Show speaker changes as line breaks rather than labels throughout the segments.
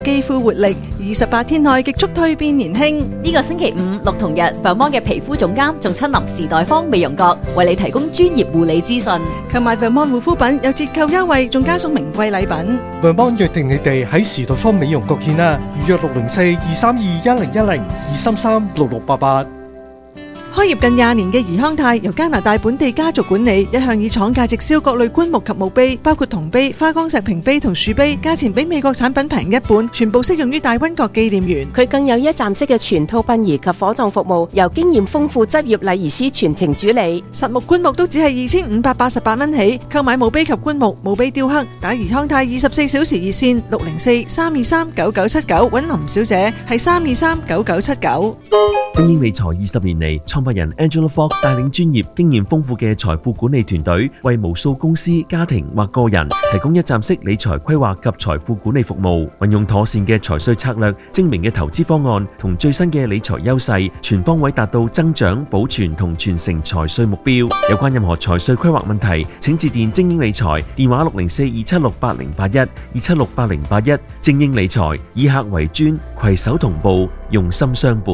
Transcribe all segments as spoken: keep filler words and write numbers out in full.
肌膚活力，二十八天內極速蛻變年輕。
呢個星期五六同日 Vermont 嘅皮膚總監仲親臨時代坊美容閣，為你提供專業護理資訊。
購買 Vermont 護膚品有折扣優惠，仲加送名貴禮品。
Vermont 約定你哋喺時代坊美容閣見啦，預約六零四二三二一零一零二三三六六八八。
開業近廿年嘅怡康泰由加拿大本地家族管理，一向以廠價直銷各類棺木及墓碑，包括銅碑、花崗石屏碑同樹碑，價錢比美國產品平一半，全部適用於大溫閣紀念園。
佢更有一站式嘅全套殯儀及火葬服務，由經驗豐富執業禮儀師全程主理。
實木棺木都只係二千五百八十八蚊起，購買墓碑及棺木、墓碑雕刻，打怡康泰二十四小時熱線六零四三二三九九七九，揾林小姐係三二三九九七九。
精英理財二十年嚟，創辦人 Angela Fogg 帶領專業、經驗豐富嘅財富管理團隊，為無數公司、家庭或個人提供一站式理財規劃及財富管理服務。運用妥善嘅財稅策略、精明嘅投資方案同最新嘅理財優勢，全方位達到增長、保存同傳承財稅目標。有關任何財稅規劃問題，請致電精英理財，電話六零四二七六八零八一二七六八零八一。精英理財以客為尊，攜手同步，用心相伴。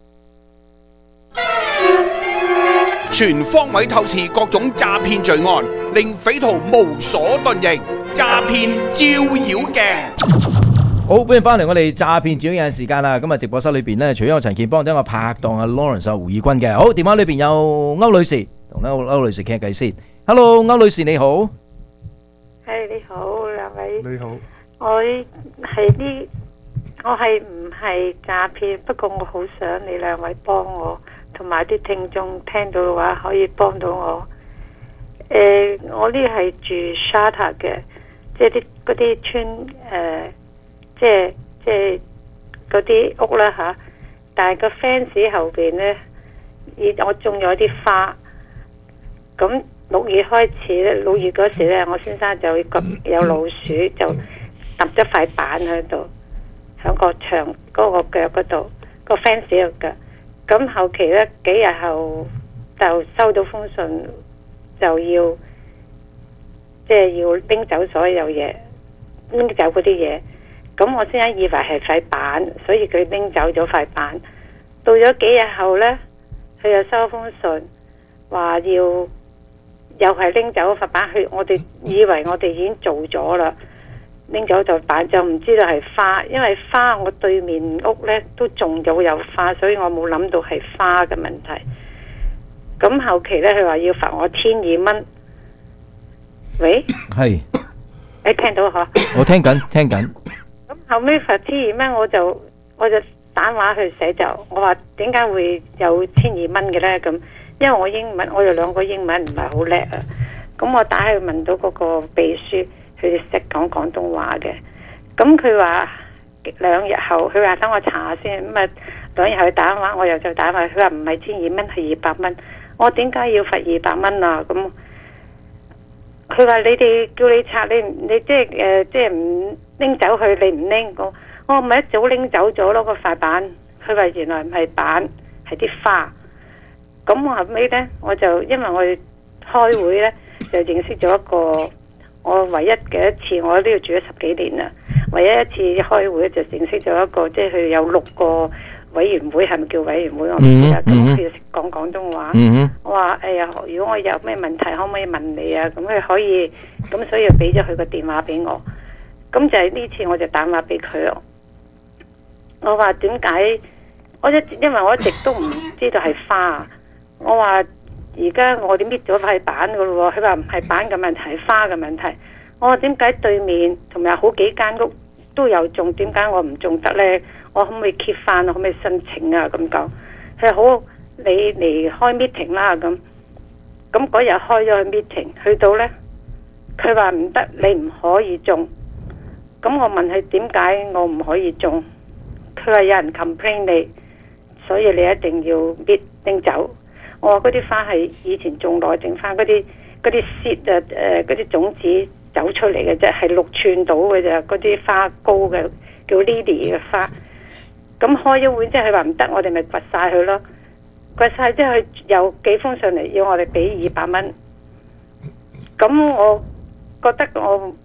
全方位透視各種詐騙罪案，令匪徒無所遁形。詐騙照妖鏡。
好，歡迎翻嚟我哋詐騙照妖鏡時間啦。咁啊，直播室裏邊呢，除咗我陳健邦，都有我拍檔阿 Lawrence 胡義軍嘅。好，電話裏邊有歐女士，同歐歐女士傾下偈先。Hello，歐女士你好。
係你好，兩位。
你好。
我係呢，我係唔係詐騙？不過我好想你兩位幫我。同埋啲聽眾聽到嘅話，可以幫到我。誒、呃，我呢係住 Strata 嘅，即係啲嗰啲村誒、呃，即係即係嗰啲屋啦嚇、啊。但係個 fence 後邊咧，我種咗啲花。咁六月開始咧，六月嗰時咧，我先生就有老鼠，就揼咗塊板喺度，喺個牆嗰個腳嗰度，個 fence 個腳。咁後期咧，幾日後就收到封信，就要即係、就是、要拎走所有嘢，拎走嗰啲嘢。咁我先生以為係塊板，所以佢拎走咗塊板。到咗幾日後咧，佢又收封信，話要又係拎走塊板。佢我哋以為我哋已經做咗啦。拎走就板，就唔知道係花，因為花我對面屋呢都種咗有花，所以我冇諗到係花嘅問題。咁後期呢，佢話要罰我千二蚊。喂，
係，
你聽到嗬？
我聽緊，聽緊。
咁後尾罰千二蚊，我就我就打電話去寫就，我話點解會有千二蚊嘅呢？咁因為我英文，我哋兩個英文唔係好叻啊。咁我打去問到嗰個秘書。佢哋識講廣東話嘅，咁佢話兩日後，佢話等我查下先，咁啊兩日後佢打電話，我又再打返，佢話唔係千二蚊，係二百蚊。我點解要罰二百蚊啊？咁佢話你哋叫你拆，你你即係誒，即係唔拎走去，你唔拎我，我咪一早拎走咗咯個塊板。佢話原來唔係板，係啲花。咁我後尾咧，我就因為我開會咧，就認識咗一個。我唯一嘅一次，我喺呢度住咗十幾年啦。唯一一次開會就認識咗一個，即係佢有六個委員會，係咪叫委員會？我唔知啦。咁佢識講廣東話。Mm-hmm. 我話：哎呀，如果我有咩問題，可唔可以問你啊？咁佢可以，咁所以就俾咗佢個電話俾我。咁就係呢次我就打電話俾佢咯。我話點解？我一因為我一直都唔知道係花。我話。而家我哋搣咗塊板噶咯喎，佢話唔係板嘅問題，係花嘅問題。我話點解對面同埋好幾間屋都有種，點解我唔種得呢？我可唔可以 keep 翻？可唔可以申請啊？咁講，佢話好，你嚟開 meeting 啦咁。咁嗰日開咗去 meeting，去到呢，佢話唔得，你唔可以種。咁我問佢點解我唔可以種？佢話有人 complain 你，所以你一定要搣拎走。我話嗰啲花係以前種落剩翻嗰啲嗰啲 seed 啊，誒嗰啲種子走出嚟嘅啫，係六寸到嘅啫，嗰啲花高嘅叫 lily 嘅花。咁開咗會即係佢話唔得，我哋咪掘晒佢咯。掘晒之後佢有幾封上嚟要我哋俾二百蚊。咁我覺得我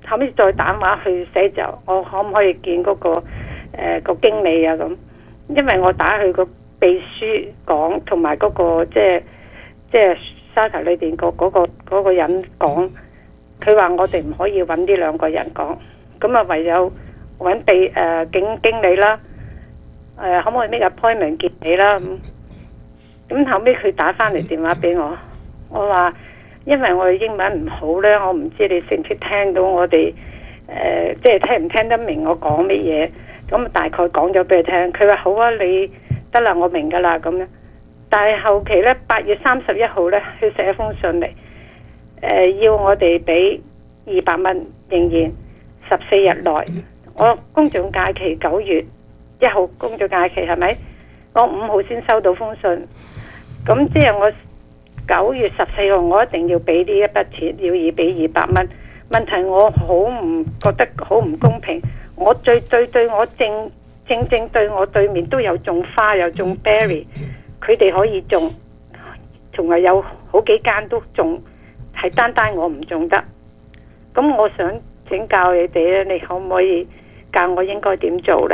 後尾再打電話去寫就，我可唔可以見嗰、個誒、呃、個經理啊咁？因為我打去個秘書講，同埋嗰個即係即係沙頭裏邊個嗰個嗰個人講，佢話我哋唔可以揾呢兩個人講，咁啊唯有揾秘誒經經理啦，誒、呃、可唔可以 make appointment 見你啦咁？咁後尾佢打翻嚟電話俾我，我話因為我哋英文唔好呢，我唔知你識唔識聽到我哋誒、呃、即係聽唔聽得明我講乜嘢。咁大概講咗俾佢聽，佢話好啊，你得啦，我明噶啦咁樣。但係後期呢，八月三十一號呢，佢寫封信嚟，誒、呃、要我哋俾二百蚊，仍然十四日內。我公眾假期九月一號公眾假期係咪？我五號先收到封信，咁即係我九月十四號我一定要俾呢一筆錢，要以俾二百蚊。問題我好唔覺得好唔公平。我最對對我正正正對我對面都有種花有種 berry， 佢哋可以種，同埋有好幾間都種，係單單我唔種得。咁我想請教你哋咧，你可唔可以教我應該點做呢？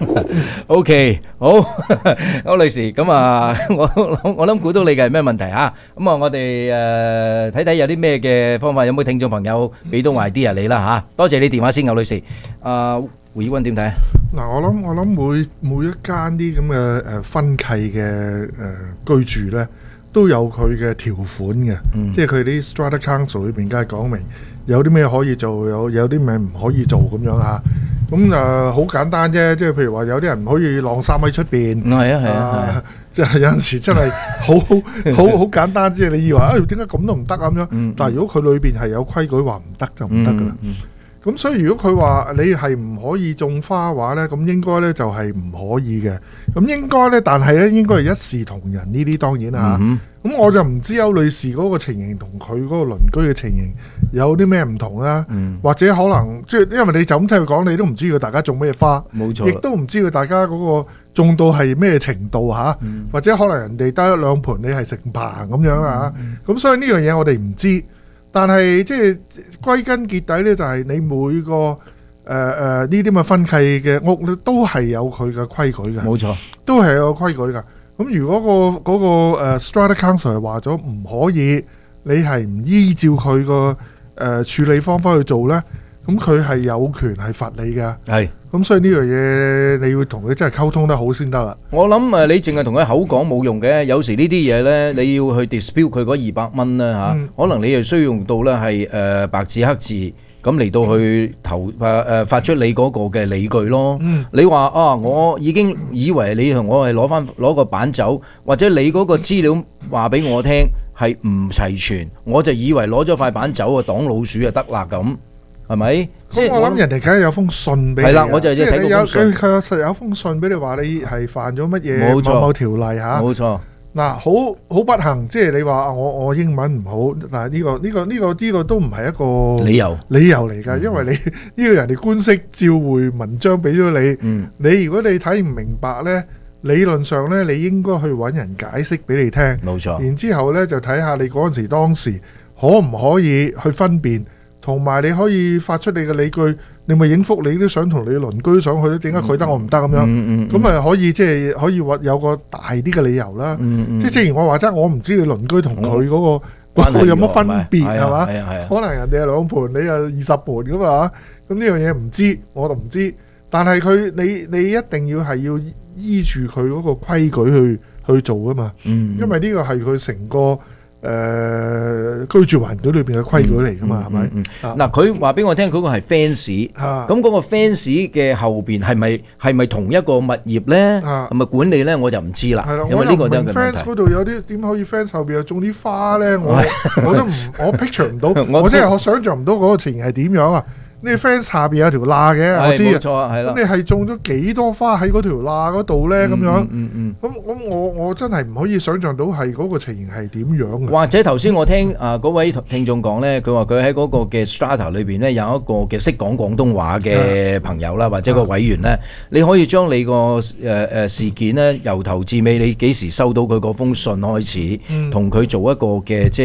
OK， 好，歐女士，咁啊，我我諗估到你嘅係咩問題啊？咁啊，我哋誒睇睇有啲咩嘅方法，有冇聽眾朋友俾到 idea 你啦嚇？多謝你電話先，歐女士。啊，胡以軍點睇啊？
嗱，我諗我諗每每一間啲咁嘅誒分契嘅誒居住咧，都有佢嘅條款嘅，即係佢啲 Strata Council 裏邊梗係講明有啲咩可以做，有有啲咩唔可以做咁樣嚇。咁誒好簡單啫，即係譬如話有啲人唔可以晾衫喺出邊，
係啊係啊，
即係有陣時真係好好好簡單，即係你以為啊點解咁都唔得咁樣？但係如果佢裏邊係有規矩話唔得就唔得噶啦。咁所以如果佢話你係唔可以種花嘅話咧，咁應該咧就係唔可以嘅。咁應該咧，但係咧應該係一視同仁呢啲當然啦。咁、嗯、我就唔知邱女士嗰個情形同佢嗰個鄰居嘅情形有啲咩唔同啦。嗯、或者可能即係因為你就咁聽佢講，你都唔知佢大家種咩花，冇錯，亦都唔知佢大家嗰個種到係咩程度嚇。嗯、或者可能人哋得一兩盆，你係成棚咁樣啊。咁、嗯嗯、所以呢樣嘢我哋唔知。但係即係歸根結底咧，就係你每個誒誒呢啲咁嘅分契嘅屋咧，都係有佢嘅規矩嘅。冇錯，都係有規矩㗎。咁如果個嗰個誒 Strata Council 係話咗唔可以，你係唔依照佢個誒處理方法去做咧，咁佢係有權係罰你嘅。係。咁所以呢樣嘢你要同佢真係溝通得好先得啦。我諗誒，你淨係同佢口講冇用嘅，有時呢啲嘢咧，你要去 dispute 佢嗰二百蚊咧嚇，可能你又需要用到咧係誒白紙黑字咁嚟到去投誒誒發出你嗰個嘅理據咯。嗯、你話啊，我已經以為你同我係攞翻攞個版走，或者你嗰個資料話俾我聽係唔齊全，我就以為攞咗塊版走啊，擋老鼠就得啦咁。係咪？即係我諗人哋梗係有封信俾你。係啦，我就係睇嗰封信。佢實有封信俾你話你係犯咗乜嘢某某條例嚇。冇錯。嗱，好好不幸，即係你話我我英文唔好，但係呢個呢個呢個呢個都唔係一個理由理由嚟㗎，因為你呢個人哋官式照會文章俾咗你。嗯。你如果你睇唔明白咧，理論上咧，你應該去揾人解釋俾你聽。冇錯。然之後咧就睇下你嗰陣時當時可唔可以去分辨。同埋你可以發出你嘅理據，你咪影幅你都想同你鄰居上去咧，點解佢得我唔得咁樣？咁咪、嗯嗯、可以即係、就是、可以話有個大啲嘅理由啦。嗯嗯、即係正如我話齋，我唔知你鄰居同佢嗰個關係有乜分別係嘛？可能人哋係兩盤，你係二十盤咁嘛？咁呢樣嘢唔知，我就唔知。但係佢你你一定要係要依住佢嗰個規矩去去做㗎嘛。嗯、因為呢個係佢成個。誒、呃、居住環境裏邊嘅規矩嚟㗎嘛，係咪？嗱，佢話俾我聽嗰個係 fence，咁嗰個 fence 嘅後邊係咪係咪同一個物業咧？係咪管理咧？我就唔知啦。係啦，因為呢個都係問題。fence 嗰度有啲點可以 fence 後邊又種啲花咧？我我都唔我 picture 唔到，我真係我想象唔到嗰個情形係點樣啊！你 fence 下邊有條罅嘅，我知啊。冇錯啊，係啦。咁你係種咗幾多花喺嗰條罅嗰度咧？咁樣，嗯嗯。咁咁，我我真係唔可以想象到係嗰個情形係點樣。或者頭先我聽啊嗰位聽眾講咧，佢話佢喺嗰個嘅 strata 裏邊咧有一個嘅識講廣東話嘅朋友啦，或者個委員咧，你可以將你個誒誒事件咧由頭至尾，你幾時收到佢嗰封信開始，同佢做一個嘅即係。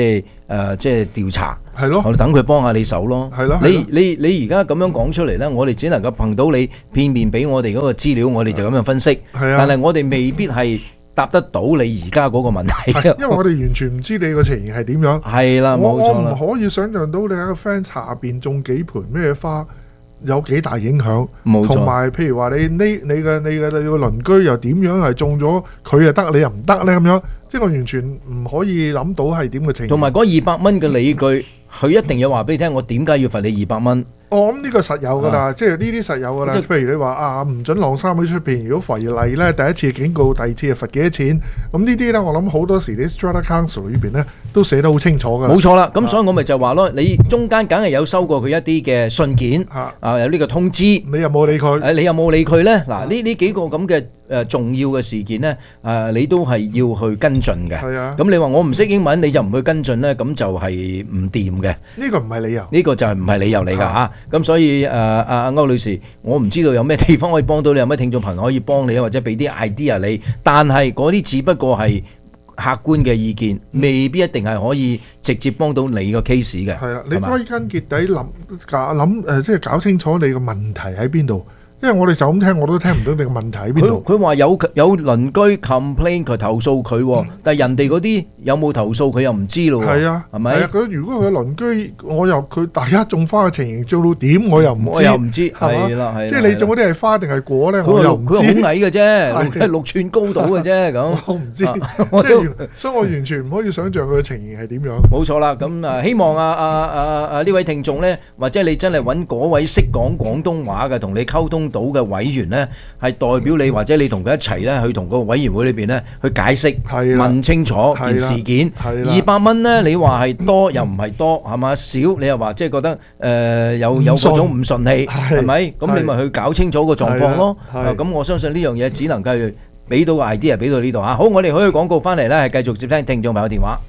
誒即係調查。
係咯，
我哋等佢幫下你手咯。
係咯，
你你你而家咁樣講出嚟咧，我哋只能夠憑到你片面俾我哋嗰個資料，我哋就咁樣分析。
係啊，
但係我哋未必係答得到你而家嗰個問題。
因為我哋完全唔知你個情形係點樣。
係啦，冇錯啦。
我唔可以想象到你喺個 fence 下邊種幾盆咩花，有幾大影響。
冇錯。
同埋譬如話你呢，你嘅你嘅你個鄰居又點樣係種咗佢又得，你又唔得咧咁樣。即係我完全唔可以諗到係點嘅情形。
同埋嗰二百蚊嘅理據。佢一定要話俾你聽，我點解要罰你二百蚊？
我諗呢個實有㗎啦，即係呢啲實有㗎啦。譬如你話啊，唔準晾衫喺出邊，如果違例咧，第一次警告，第二次係罰幾多錢？咁呢啲咧，我諗好多時啲 Strata Council 裏邊咧都寫得好清楚㗎。
冇錯啦，咁所以我咪就話咯，你中間梗係有收過佢一啲嘅信件，啊有呢個通知，
你有冇理佢？
誒你有冇理佢咧？嗱呢呢幾個咁嘅誒重要嘅事件咧，誒你都係要去跟進嘅。
係啊。
咁你話我唔識英文，你就唔去跟進咧，咁就係唔掂嘅。
呢個唔係理由。
呢個就係唔係理由嚟㗎嚇。咁所以誒阿歐女士，我唔知道有咩地方可以幫到你，有咩聽眾朋友可以幫你，或者俾啲 idea 你。但係嗰啲只不過係客觀嘅意見，未必一定係可以直接幫到你個 case 嘅。
係啦，你歸根結底諗搞諗誒，即係搞清楚你個問題喺邊度。因為我哋就咁聽，我都聽唔到你個問題喺邊度。
佢佢話有有鄰居 complain 佢投訴佢，但係人哋嗰啲有冇投訴佢又唔知咯。
係啊，
係咪？
係啊，佢如果佢鄰居，我又佢大家種花嘅情形做到點，我又唔知。
我又唔知，
係
啦係。
即係你種嗰啲係花定係果咧？我又唔知。
佢好矮嘅啫，係六寸高度嘅啫咁。
我唔知，即係所以我完全唔可以想像佢嘅情形係點樣。
冇錯啦，咁啊希望啊啊啊啊呢位聽眾咧，或者你真係揾嗰位識講廣東話嘅，同你溝通到嘅委員。咧係代表你，或者你同佢一齊咧去同個委員會裏邊咧去解釋，問清楚件事件。二百蚊咧，你話係多又唔係多，係嘛？少你又話即係覺得誒有有嗰種唔順氣，係咪？咁你咪去搞清楚個狀況咯。咁我相信呢樣嘢只能夠俾到個 idea 俾到呢度嚇。好，我哋可以廣告翻嚟咧，係繼續接聽聽眾朋友電話。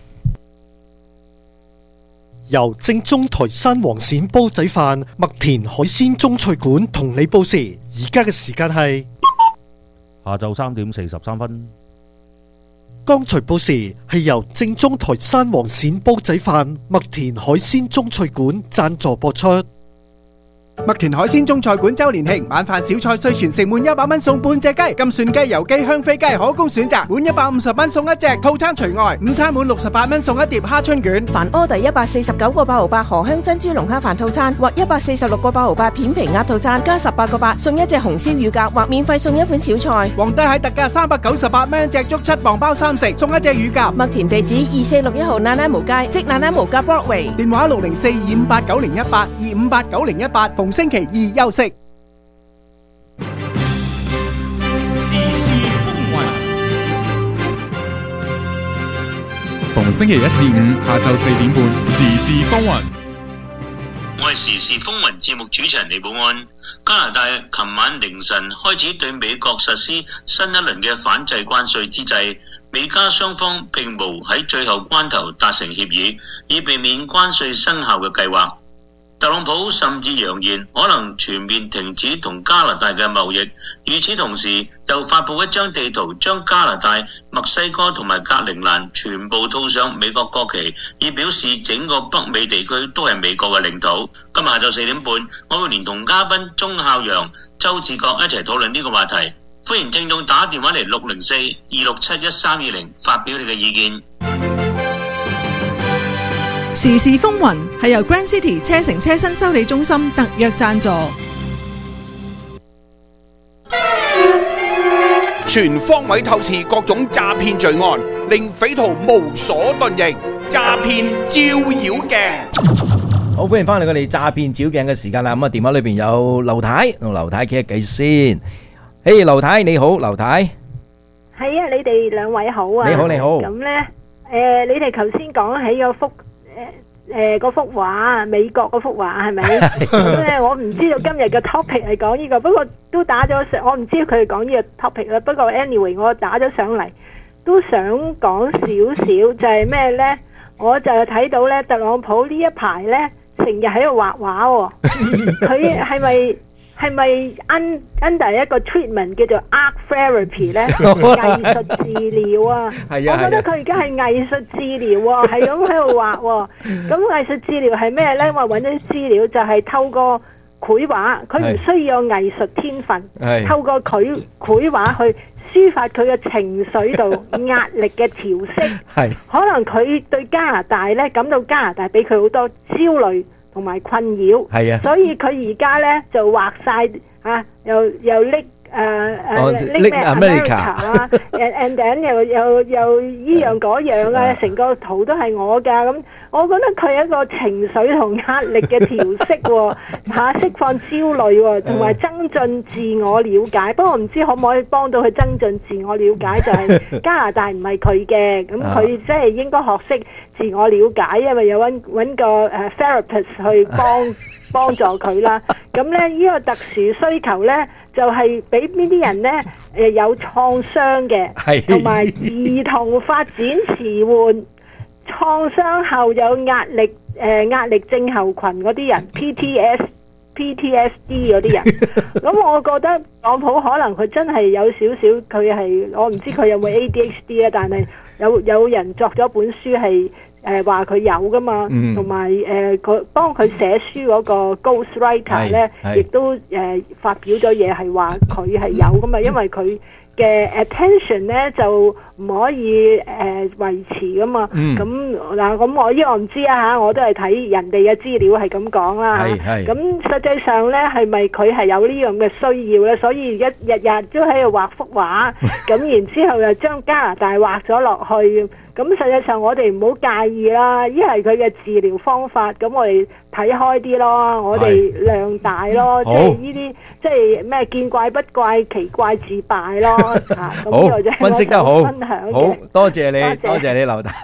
由正宗台山黃鱔煲仔飯、麥田海鮮中菜館同你報時，而家嘅時間係
下晝三點四十三分。
剛才報時係由正宗台山黃鱔煲仔飯、麥田海鮮中菜館贊助播出。
麥田海鮮中菜館周年慶晚飯小菜歲全食滿一百蚊送半隻雞，金蒜雞、油雞、香飛雞可供選擇，滿一百五十蚊送一隻，套餐除外。午餐滿六十八蚊送一碟蝦春卷。
凡 order 一百四十九個八毫八荷香珍珠龍蝦飯套餐，或一百四十六個八毫八片皮鴨套餐，加十八個八送一隻紅燒乳鴿，或免費送一款小菜。
皇帝蟹特價三百九十八蚊隻竹七磅包三食，送一隻乳鴿。
麥田地址二四六一號那拉無街，即那拉無街 Broadway。
電話六零四二五八九零一八二五八九零一八，逢星期二休息。
時事風雲，逢星期一至五下晝四點半，時事風雲。
我係時事風雲節目主持人李寶安。加拿大琴晚凌晨開始對美國實施新一輪嘅反制關稅之際，美加雙方並無喺最後關頭達成協議，以避免關稅生效嘅計劃。特朗普甚至揚言可能全面停止同加拿大嘅貿易，與此同時又發佈一張地圖，將加拿大、墨西哥同埋格陵蘭全部套上美國國旗，以表示整個北美地區都係美國嘅領土。今日下晝四點半，我會連同嘉賓鐘孝陽、周志國一齊討論呢個話題。歡迎聽眾打電話嚟六零四二六七一三二零發表你嘅意見。
時事風雲係由 Grand City 車城車身修理中心特約贊助。
全方位透視各種詐騙罪案，令匪徒無所遁形。詐騙照妖鏡。
好，歡迎翻嚟我哋詐騙照鏡嘅時間啦。咁啊，電話裏邊有劉太，同劉太傾下偈先。嘿，劉太你好，劉太。
係啊，你哋兩位好啊。
你好，你好。
咁咧，誒，你哋頭先講起個幅。誒誒，嗰幅畫，美國嗰幅畫係咪？咁咧，我唔知道今日嘅 topic 係講呢個，不過都打咗上，我唔知佢係講呢個 topic 啦。不過 anyway，我打咗上嚟，都想講少少，就係咩咧？我就睇到咧，特朗普呢一排咧，成日喺度畫畫喎。佢係咪係咪 un under 一個 treatment 叫做 art therapy 咧？藝術治療啊，
係啊，
我覺得佢而家係藝術治療喎，係咁喺度畫喎。咁藝術治療係咩咧？我揾咗啲資料就係透過繪畫，佢唔需要有藝術天分，透過佢繪畫去抒發佢嘅情緒度壓力嘅調適。係可能佢對加拿大咧感到加拿大俾佢好多焦慮同埋困擾，係啊，所以佢而家咧就畫晒啊，又又拎誒誒拎咩 America 啊 ，and and then 又又又依樣嗰樣啊，成個圖都係我㗎咁。我覺得佢係一個情緒同壓力嘅調適喎，嚇釋放焦慮喎，同埋增進自我了解。不過唔知可唔可以幫到佢增進自我了解，就係加拿大唔係佢嘅，咁佢即係應該學識自我了解，因為有揾揾個誒 therapist 去幫幫助佢啦。咁咧呢個特殊需求咧，就係俾邊啲人咧誒有創傷嘅，同埋兒童發展遲緩。創傷後有壓力誒、呃、壓力症候群嗰啲人 P T S P T S D 嗰啲人，咁我覺得特朗普可能佢真係有少少，佢係我唔知佢有冇 A D H D 啊，但係有有人作咗本書係誒話佢有噶嘛，同埋誒佢幫佢寫書嗰個 Ghost Writer 咧，亦都誒、呃、發表咗嘢係話佢係有噶嘛，因為佢嘅 attention 咧就唔可以誒、呃、維持噶嘛，咁嗱咁我依個唔知啊嚇，我都係睇人哋嘅資料係咁講啦嚇，咁實際上咧係咪佢係有呢樣嘅需要咧？所以而家日日都喺度畫幅畫，咁然之後又將加拿大畫咗落去，咁實際上我哋唔好介意啦，依係佢嘅治療方法，咁我哋睇開啲咯，我哋量大咯，即係呢啲即係咩見怪不怪，奇怪自敗咯嚇。好，
分析得好，
分享
好多謝你，多謝你劉太。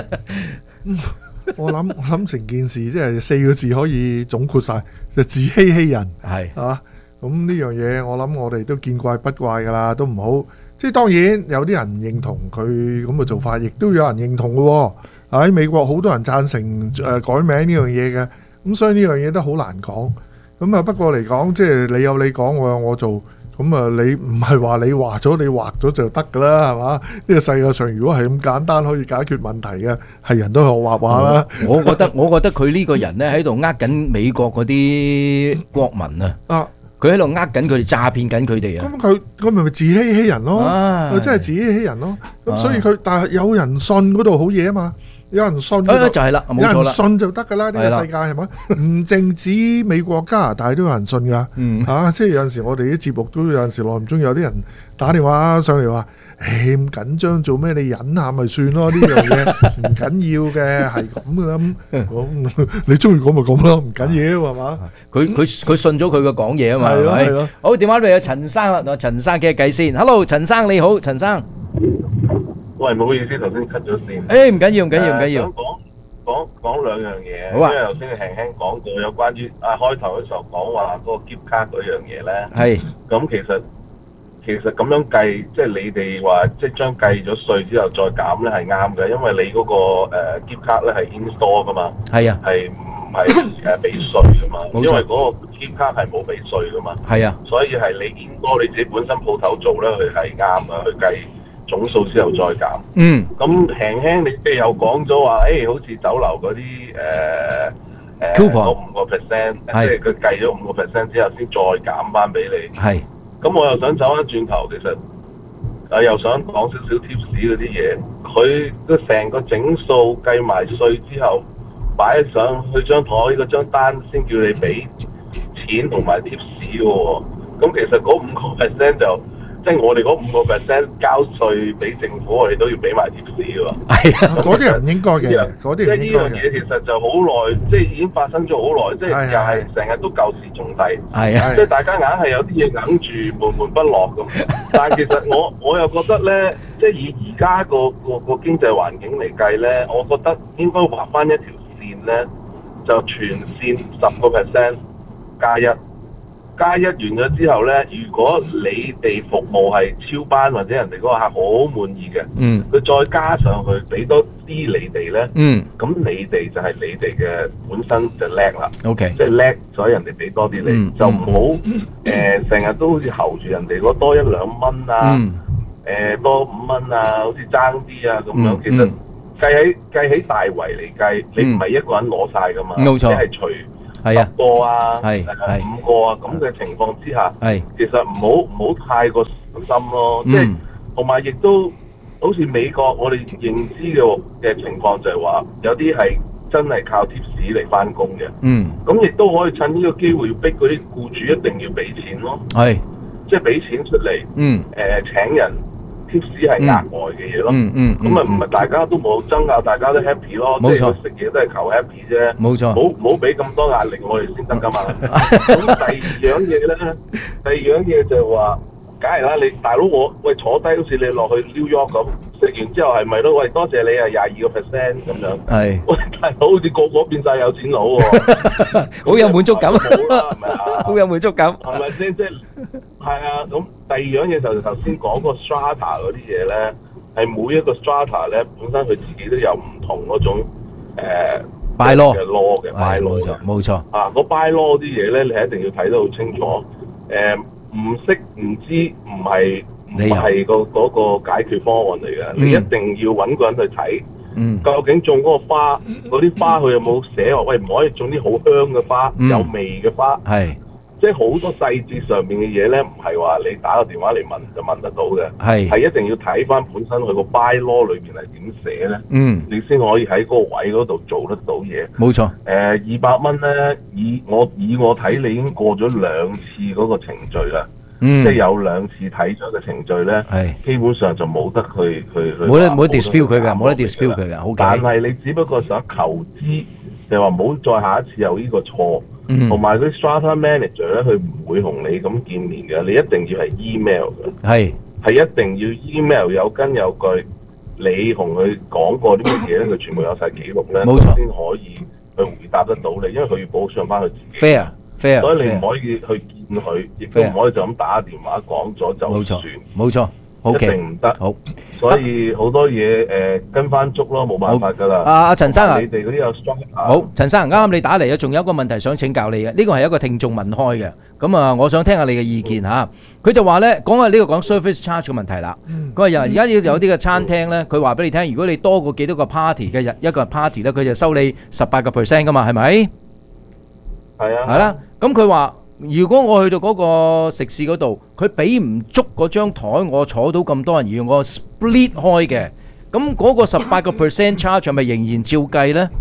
我諗我諗成件事即係四個字可以總括晒，就自欺欺人係啊。咁呢樣嘢我諗我哋都見怪不怪噶啦，都唔好。即係當然有啲人唔認同佢咁嘅做法，亦都有人認同嘅喎。喺美國好多人贊成誒改名呢樣嘢嘅，咁所以呢樣嘢都好難講。咁啊不過嚟講，即係你有你講，我有我做。咁啊，你唔係話你畫咗你畫咗就得㗎啦，係嘛？呢個世界上如果係咁簡單可以解決問題嘅，係人都學畫畫啦。
我覺得我覺得佢呢個人咧喺度呃緊美國嗰啲國民啊！啊，佢喺度呃緊佢哋，詐騙緊佢哋啊！
咁佢咁咪咪自欺欺人咯？佢真係自欺欺人咯。咁所以佢但係有人信嗰度好嘢啊嘛。有人信就
係啦，冇錯啦，
有人信就得噶啦，呢個世界係咪？唔淨止美國、加拿大都有人信噶，嚇！即係有陣時我哋啲節目都有陣時耐唔中有啲人打電話上嚟話：誒咁緊張做咩？你忍下咪算咯，呢樣嘢唔緊要嘅，係咁噶啦。咁你中意講咪講咯，唔緊要係嘛？
佢佢佢信咗佢嘅講嘢啊嘛，
係咯係咯。
好，電話裏邊有陳生啦，同陳生傾下偈先。Hello，陳生你好，陳生。
喂，唔好意思，頭先 cut 咗線。
誒，唔緊要，唔緊要，唔緊要。
想講講講兩樣嘢，
好啊。
因為頭先你輕輕講到有關於啊開頭嘅時候講話嗰個 gift card 嗰樣嘢咧。
係。咁
其實其實咁樣計，即係你哋話即係將計咗稅之後再減咧係啱嘅，因為你嗰個誒 gift card 咧係 in store 噶嘛。係啊。係唔係誒俾稅噶嘛？因為嗰個 gift card 係冇俾稅噶嘛。係啊。所以係你 in store 你自己本身鋪頭做咧，佢係啱啊，去計總數之後再減。嗯，咁輕輕你即係又講咗話，誒好似酒樓嗰啲誒誒嗰五個 percent，即係佢計咗五個 percent 之後先再減翻俾你。係，咁我又想走翻轉頭，其實啊又想講少少 tips 嗰啲嘢，佢個成個整數計埋稅之後擺上去張台嗰張單先叫你俾錢同埋 tips 嘅喎。咁其實嗰五個 percent 就即係我哋嗰五個 percent 交稅俾政府，我哋都要俾埋貼士嘅喎。係啊，
嗰啲人唔應該嘅，嗰啲
即係呢樣嘢其實就好耐，即係已經發生咗好耐，即係又係成日都舊時重提。係啊，即係大家硬係有啲嘢硬住悶悶不樂咁。但係其實我我又覺得咧，即係以而家個個個經濟環境嚟計咧，我覺得應該畫翻一條線咧，就全線十個 percent 加一。 加一完咗之後咧，如果你哋服務係超班或者人哋嗰個客好滿意嘅，
嗯，
佢再加上去俾多啲你哋咧，
嗯，
咁你哋就係你哋嘅本身就叻啦。
OK，
即係叻，所以人哋俾多啲你，
嗯
就唔好誒成日都好似候住人哋嗰多一兩蚊啊，誒、
嗯
多五蚊啊，好似爭啲啊咁樣。
嗯
其實
嗯
計喺計喺大圍嚟計，你唔係一個人攞晒噶嘛，
冇錯
你係除
係啊
十個啊，
係
誒
係
五個啊咁嘅情況之下，
係
其實唔好唔好太過小心咯，
嗯
即係同埋亦都好似美國我哋認知嘅嘅情況就係話，有啲係真係靠貼士嚟翻工嘅，
嗯，
咁亦都可以趁呢個機會逼嗰啲僱主一定要俾錢咯，
係，
即係俾錢出嚟，
嗯，
誒請人。貼士係額外嘅嘢咯，
嗯嗯嗯
咁啊唔係大家都冇爭拗，大家都 happy 咯，
冇錯
即係佢食嘢都係求 happy 啫，
冇錯
冇冇俾咁多壓力我哋先得噶嘛。咁第二樣嘢咧，第二樣嘢就係話，梗係啦，你大佬我喂坐低好似你落去 New York 咁，食完之後係咪都喂多謝你啊廿二個 percent 咁樣？
係，
喂大佬好似個個變晒有錢佬喎，
好有滿足感，
好啦係咪啊？
好有滿足感，
係咪先？即係係啊！咁第二樣嘢就頭先講個 strata 嗰啲嘢咧，係每一個 strata 咧本身佢自己都有唔同嗰種誒
bylaw
嘅 law 嘅
係
bylaw
冇錯冇錯，
啊！個 bylaw 啲嘢咧，你係一定要睇得好清楚。誒唔識唔知唔係唔係個嗰個解決方案嚟嘅，
嗯
你一定要揾個人去睇。
嗯，
究竟種嗰個花，嗰啲花佢有冇寫話？喂，唔可以種啲好香嘅花，
嗯
有味嘅花。
係。
即係好多細節上面嘅嘢咧，唔係話你打個電話嚟問就問得到嘅，
係
係一定要睇翻本身佢個 bylaw 裏邊係點寫咧，
嗯，
你先可以喺嗰個位嗰度做得到嘢。
冇錯。
誒二百蚊咧，以我以我睇，你已經過咗兩次嗰個程序啦，
嗯
即係有兩次睇咗嘅程序咧，
係
基本上就冇得去去去
冇得冇得 dispute 佢㗎，冇得 dispute 佢㗎，好
但
嘅。
係你只不過想求知，就話唔好再下一次有呢個錯。
嗯
同埋嗰啲 strata manager 咧，佢唔會同你咁見面嘅，你一定要係 email 嘅，
係
係一定要 email 有根有據，你同佢講過啲乜嘢咧，佢全部有晒記錄咧，
冇錯
先可以去回答得到你，因為佢要保障翻佢自己。
fair fair，
所以你
fair
唔可以去見佢，亦都唔可以就咁打電話講咗就
冇錯
算，
冇錯，OK，
一定唔得。
好，
所以好多嘢誒跟翻足咯，冇辦法㗎啦。
啊啊陳生啊
你哋嗰啲有 strata。
好，陳生啱啱你打嚟啊，仲有一個問題想請教你嘅，呢個係一個聽眾問開嘅，咁啊，我想聽下你嘅意見嚇。佢就話咧，講下呢個講 service charge 嘅問題啦。佢話而家要有啲嘅餐廳咧，佢話俾你聽，如果你多過幾多個 party 嘅日一個 party 咧，佢就收你十八個 percent 噶嘛，係咪？
係啊。
係啦，咁佢話如果我去到嗰個食肆嗰度，佢俾唔足嗰張台，我坐到咁多人，而我 split 開嘅，咁嗰個十八個 percent charge 係咪仍然照計咧？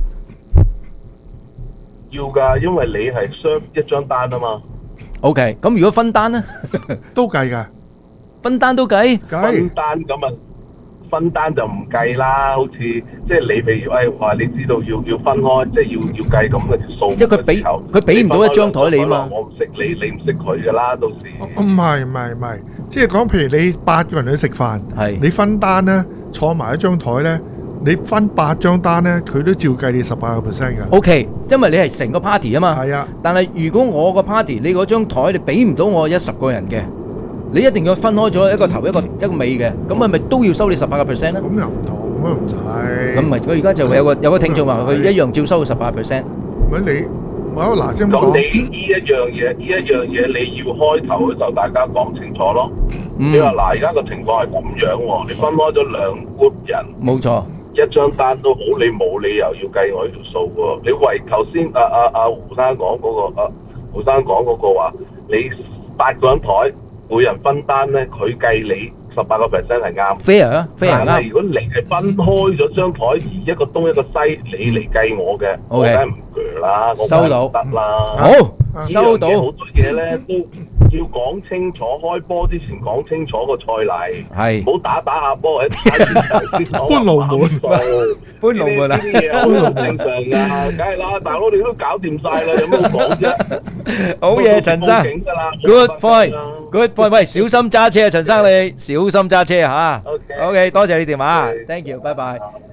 要㗎，因為你係 serve 一張單啊嘛。
OK，咁如果分單咧，
都計㗎，
分單都計。
分單咁啊，分單就唔計啦。好似即係你譬如誒話，你知道要要分開，即係要要計咁嘅數。
即係佢俾佢俾唔到一張台你啊嘛。
我唔識你，你唔識佢㗎啦，到時。
唔係唔係唔係，即係講譬如你八個人去食飯，你分單咧，坐埋一張台咧，你分八張單咧，佢都照計你十八個 percent 㗎。
OK，因為你係成個 party 啊嘛。
係啊。
但係如果我個 party 你嗰張台你俾唔到我一十個人嘅，你一定要分開咗一個頭一個一個尾嘅，咁係咪都要收你十八個 percent 咧？
咁又唔同，咁唔使。
咁唔係，佢而家就有個有個聽眾話佢一樣照收十八 percent。
咁你我嗱先
咁
講。
你呢一樣嘢，呢一樣嘢你要開頭嘅時候，大家講清楚咯。你話嗱，而家個情況係咁樣喎，你分開咗兩 group 人。
冇錯。
一張單都好，你冇理由要計我呢條數喎。你為頭先阿阿阿胡生講嗰個，阿胡生講嗰個話，你八個人台，每人分單咧，佢計你十八個 percent 係啱。
fair 啊，fair 啱。
但係如果你係分開咗張台，而一個東一個西，你嚟計我嘅，我梗係唔鋸啦，我梗係唔得啦。
好，收到。
好多嘢咧都要講清楚，開波之前講清楚個賽例，
係
唔好打打下波喺搬
龍門，
搬龍門啊！
呢啲嘢好正常㗎，梗係啦，大佬你都搞掂晒啦，有咩好講啫？
好嘢，陳生。Good point，good point。喂，小心揸車啊，陳生你小心揸車嚇。OK，多謝你電話，thank you，拜拜。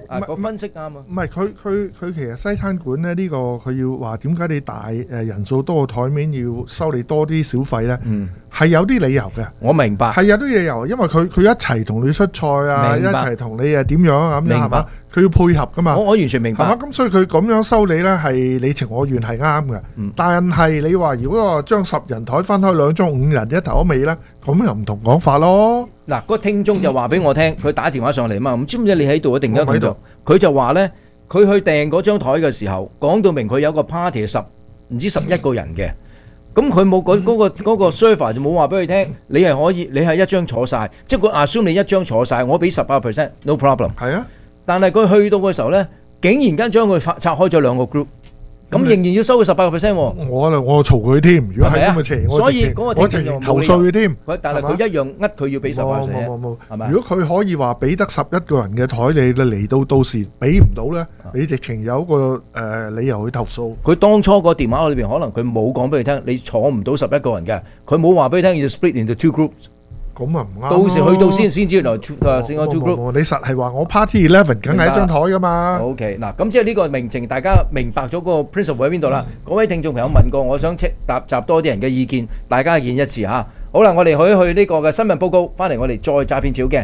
啊，個分析啱啊。
唔係佢佢佢其實西餐館咧呢、呢個佢要話點解你大誒人數多個台面要收你多啲小費咧？嗯，係有啲理由嘅。
我明白。
係有啲理由，因為佢佢一齊同你出菜啊，一齊同你誒點樣啊咁樣係嘛？佢要配合噶嘛。
我我完全明白。
係嘛？咁所以佢咁樣收你咧係你情我願係啱嘅。嗯、但係你話如果話將十人台分開兩張五人一頭一尾咧，咁又唔同講法咯。
嗱，個聽眾就話俾我聽，佢打電話上嚟嘛，唔知唔知你喺度一定一喺度。佢就話咧，佢去訂嗰張台嘅時候，講到明佢有個 party 十唔知十一個人嘅，咁佢冇嗰嗰個嗰個 server 就冇話俾佢聽，你係可以，你係一張坐晒，即係佢 assume你一張坐晒，我俾十八 percent，no problem。
係啊，但
係佢去到嘅時候咧，竟然間將佢拆開咗兩個 group。咁仍然要收佢十八個 percent 喎，
我啦我嘈佢添，如果係咁嘅情，
所以嗰個
我直情投訴佢添。
但係佢一樣呃佢要俾十八 percent，
冇冇冇，係咪？如果佢可以話俾得十一個人嘅台你，你嚟到到時俾唔到咧，你直情有個誒理由去投訴。
佢當初個電話裏邊可能佢冇講俾你聽，你坐唔到十一個人嘅，佢冇話俾你聽要 split into two groups。
咁啊唔啱，
到時去到先先知原來誒先個 two group。
你實係話我 party eleven 梗係一張台噶嘛
？OK 嗱，咁即係呢個名稱，大家明白咗個 principle 喺邊度啦。嗰位聽眾朋友問過，我想答集多啲人嘅意見，大家見一次嚇。好啦，我哋可以去呢個嘅新聞報告，翻嚟我哋再詐騙照嘅。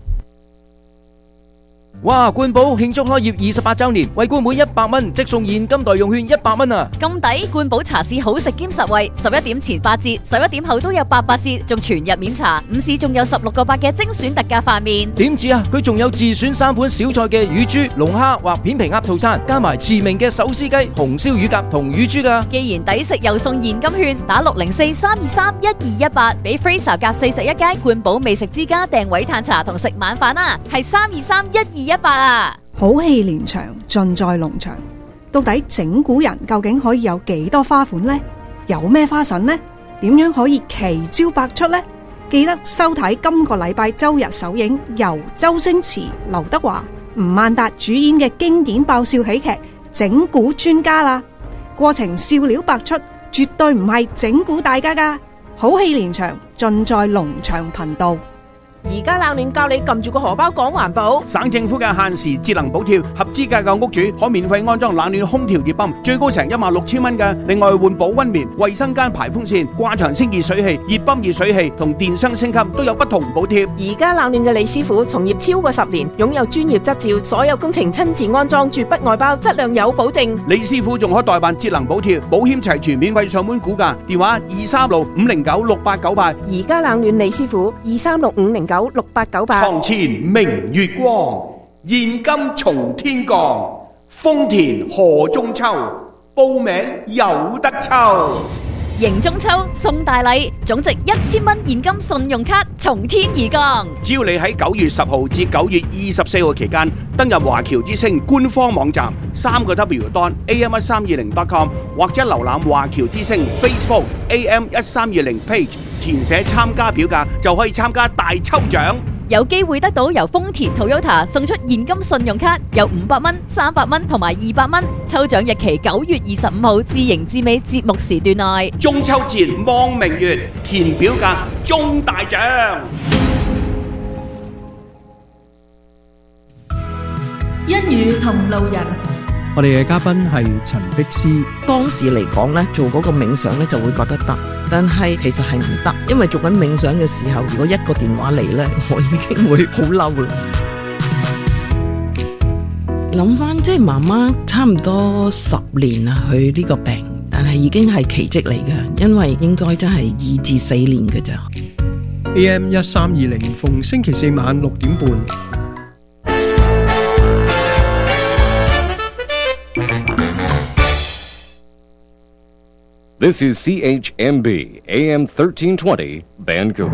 哇！冠寶慶祝開業二十八週年，為冠每一百蚊即送現金代用券一百蚊啊！
咁抵！冠寶茶市好食兼實惠，十一點前八折，十一點後都有八八折，仲全日免查。午市仲有十六個八嘅精選特價飯麵。
點止啊！佢仲有自選三款小菜嘅乳豬、龍蝦或片皮鴨套餐，加埋馳名嘅手撕雞、紅燒乳鴿同乳豬噶。
既然抵食又送現金券，打六零四三二三一二一八，俾 Fraser 夾四十一街冠寶美食之家訂位嘆茶同食晚飯啊！係三二三一二一八啊！
好戲連場，盡在農場。到底整蠱人究竟可以有幾多花款呢？有咩花神呢？點樣可以奇招百出呢？記得收睇今個禮拜周日首映，由周星馳、劉德華、吳孟達主演嘅經典爆笑喜劇《整蠱專家》啦。過程笑料百出，絕對唔係整蠱大家噶。好戲連場，盡在農場頻道。
而家冷暖教你撳住個荷包講環保。
省政府嘅限時節能補貼，合資格嘅屋主可免費安裝冷暖空調熱泵，最高成一萬六千蚊嘅。另外換保溫棉、衛生間排風扇、掛牆清熱水器、熱泵熱水器同電箱升級都有不同補貼。
而家冷暖嘅李師傅從業超過十年，擁有專業執照，所有工程親自安裝，絕不外包，質量有保證。
李師傅仲可代辦節能補貼，保險齊全，免費上門估價，電話二三六五零九六八九八。
而家冷暖李師傅二三六五零九六八九八。
床前明月光，現金從天降，豐田賀中秋，報名有得抽。
迎中秋送大禮，總值一千蚊現金信用卡從天而降。
只要你喺九月十號至九月二十四號期間登入華僑之星官方網站三個 W dot A M 一三二零 dot com 或者瀏覽華僑之星 Facebook A M 一三二零 page， 填寫參加表格就可以參加大抽獎。
有機會得到由豐田 Toyota 送出現金信用卡，有五百蚊、三百蚊同埋二百蚊。抽獎日期九月二十五號至迎至尾節目時段內。
中秋節望明月，填表格中大獎。
一語同路人。
我哋嘅嘉賓係陳碧斯。
當時嚟講咧，做嗰個冥想咧就會覺得得，但係其實係唔得，因為做緊冥想嘅時候，如果一個電話嚟咧，我已經會好嬲啦。諗翻即係媽媽差唔多十年啦，佢呢個病，但係已經係奇蹟嚟㗎，因為應該真係二至四年㗎咋。
A M 一三二零逢星期四晚六點半。
This is C H M B A M thirteen twenty Vancouver。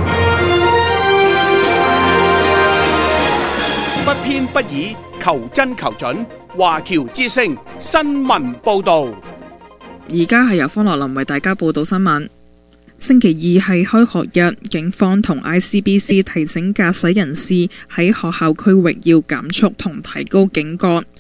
不偏不倚，求真求準，華僑之聲新聞報導。
而家係由方樂林為大家報道新聞。星期二係開學日，警方同 I C B C 提醒駕駛人士喺學校區域要減速同提高警覺。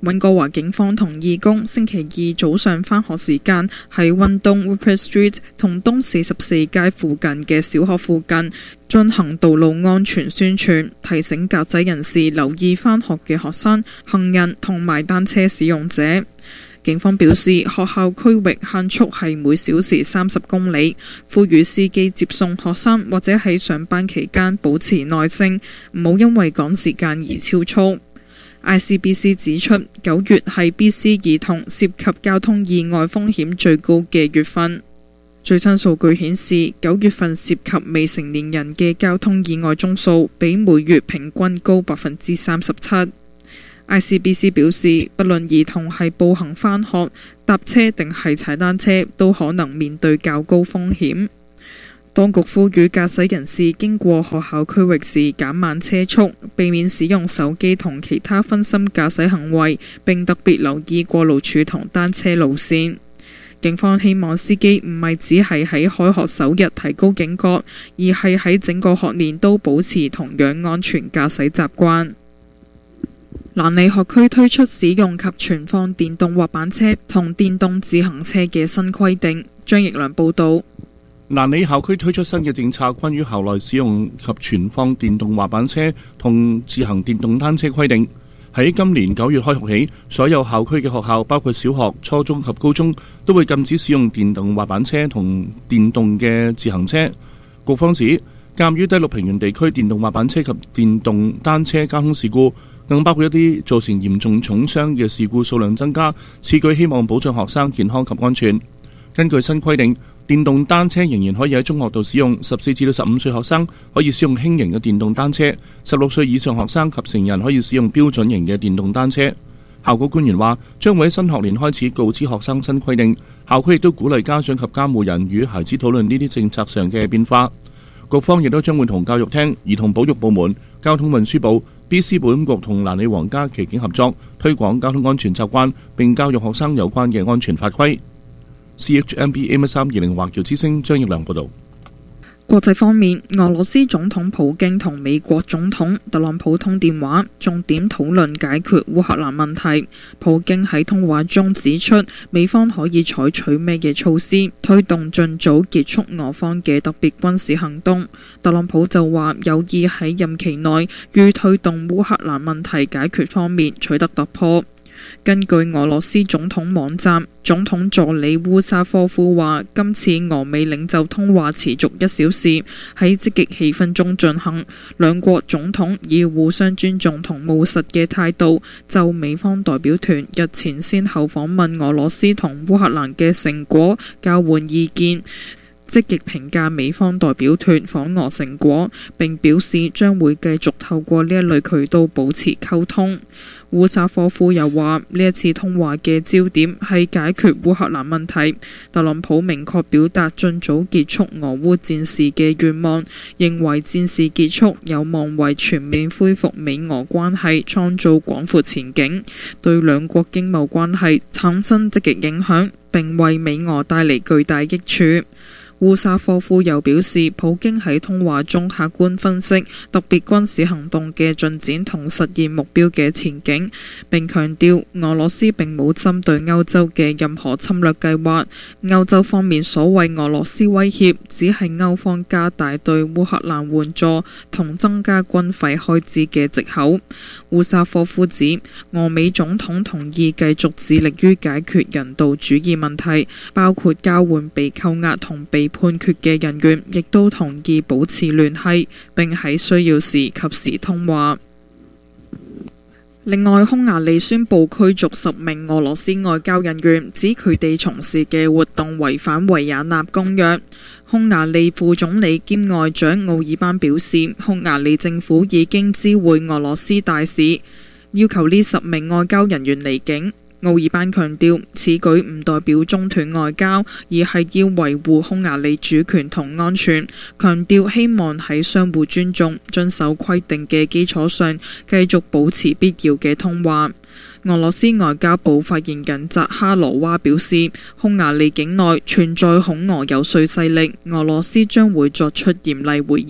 溫哥華警方同義工星期二早上返學時間喺溫東 Rupert Street 同東四十四街附近嘅小學附近進行道路安全宣傳，提醒駕駛人士留意返學嘅學生、行人同埋單車使用者。警方表示，學校區域限速係每小時三十公里，呼籲司機接送學生或者喺上班期間保持耐性，唔好因為趕時間而超速。I C B C 指出，九月係 B C 兒童涉及交通意外風險最高嘅月份。最新數據顯示，九月份涉及未成年人嘅交通意外宗數比每月平均高百分之三十七。I C B C 表示，不論兒童係步行返學、搭車定係踩單車，都可能面對較高風險。當局呼籲駕駛人士經過學校區域時減慢車速，避免使用手機同其他分心駕駛行為，並特別留意過路處同單車路線。警方希望司機唔係只係喺開學首日提高警覺，而係喺整個學年都保持同樣安全駕駛習慣。蘭利學區推出使用及存放電動滑板車同電動自行車嘅新規定。張奕良報導。
蘭利校區推出新嘅政策，關於校內使用及存放電動滑板車同自行電動單車規定。喺今年九月開學起，所有校區嘅學校，包括小學、初中及高中，都會禁止使用電動滑板車同電動嘅自行車。局方指，鑑於低陸平原地區電動滑板車及電動單車交通事故，更包括一啲造成嚴重重傷嘅事故數量增加，此舉希望保障學生健康及安全。根據新規定，電動單車仍然可以喺中學度使用，十四至到十五歲學生可以使用輕型嘅電動單車，十六歲以上學生及成人可以使用標準型嘅電動單車。校局官員話，將會喺新學年開始告知學生新規定，校區亦都鼓勵家長及監護人與孩子討論呢啲政策上嘅變化。局方亦都將會同教育廳、兒童保育部門、交通運輸部、B C 保險局同蘭利皇家騎警合作，推廣交通安全習慣，並教育學生有關嘅安全法規。C H M B A M 三二零華僑之聲張奕良報道。
國際方面，俄羅斯總統普京同美國總統特朗普通電話，重點討論解決烏克蘭問題。普京喺通話中指出，美方可以採取咩嘅措施，推動盡早結束俄方嘅特別軍事行動。特朗普就話有意喺任期內於推動烏克蘭問題解決方面取得突破。根據俄羅斯總統網站，總統助理烏沙科夫話，今次俄美領袖通話持續一小時，喺積極氣氛中進行。兩國總統以互相尊重同務實嘅態度，就美方代表團日前先後訪問俄羅斯同烏克蘭嘅成果交換意見，積極評價美方代表團訪俄成果，並表示將會繼續透過呢一類渠道保持溝通。烏沙科夫又話，呢一次通話嘅焦點係解決烏克蘭問題。特朗普明確表達盡早結束俄烏戰事嘅願望，認為戰事結束有望為全面恢復美俄關係創造廣闊前景，對兩國經貿關係產生積極影響，並為美俄帶嚟巨大益處。烏沙科夫又表示，普京喺通話中客觀分析特別軍事行動嘅進展同實現目標嘅前景，並強調俄羅斯並冇針對歐洲嘅任何侵略計劃。歐洲方面所謂俄羅斯威脅，只係歐方加大對烏克蘭援助同增加軍費開支嘅藉口。烏沙科夫指，俄美總統同意繼續致力於解決人道主義問題，包括交換被扣押同被判決嘅人員，亦都同意保持聯繫，並喺需要時及時通話。另外，匈牙利宣布驅逐十名俄羅斯外交人員，指佢哋從事嘅活動違反維也納公約。匈牙利副總理兼外長奧爾班表示，匈牙利政府已經知會俄羅斯大使，要求呢十名外交人員離境。奧爾班強調，此舉唔代表中斷外交，而係要維護匈牙利主權同安全。強調希望喺相互尊重、遵守規定嘅基礎上，繼續保持必要嘅通話。俄羅斯外交部發言人扎哈羅娃表示，匈牙利境內存在恐俄遊說勢力，俄羅斯將會作出嚴厲回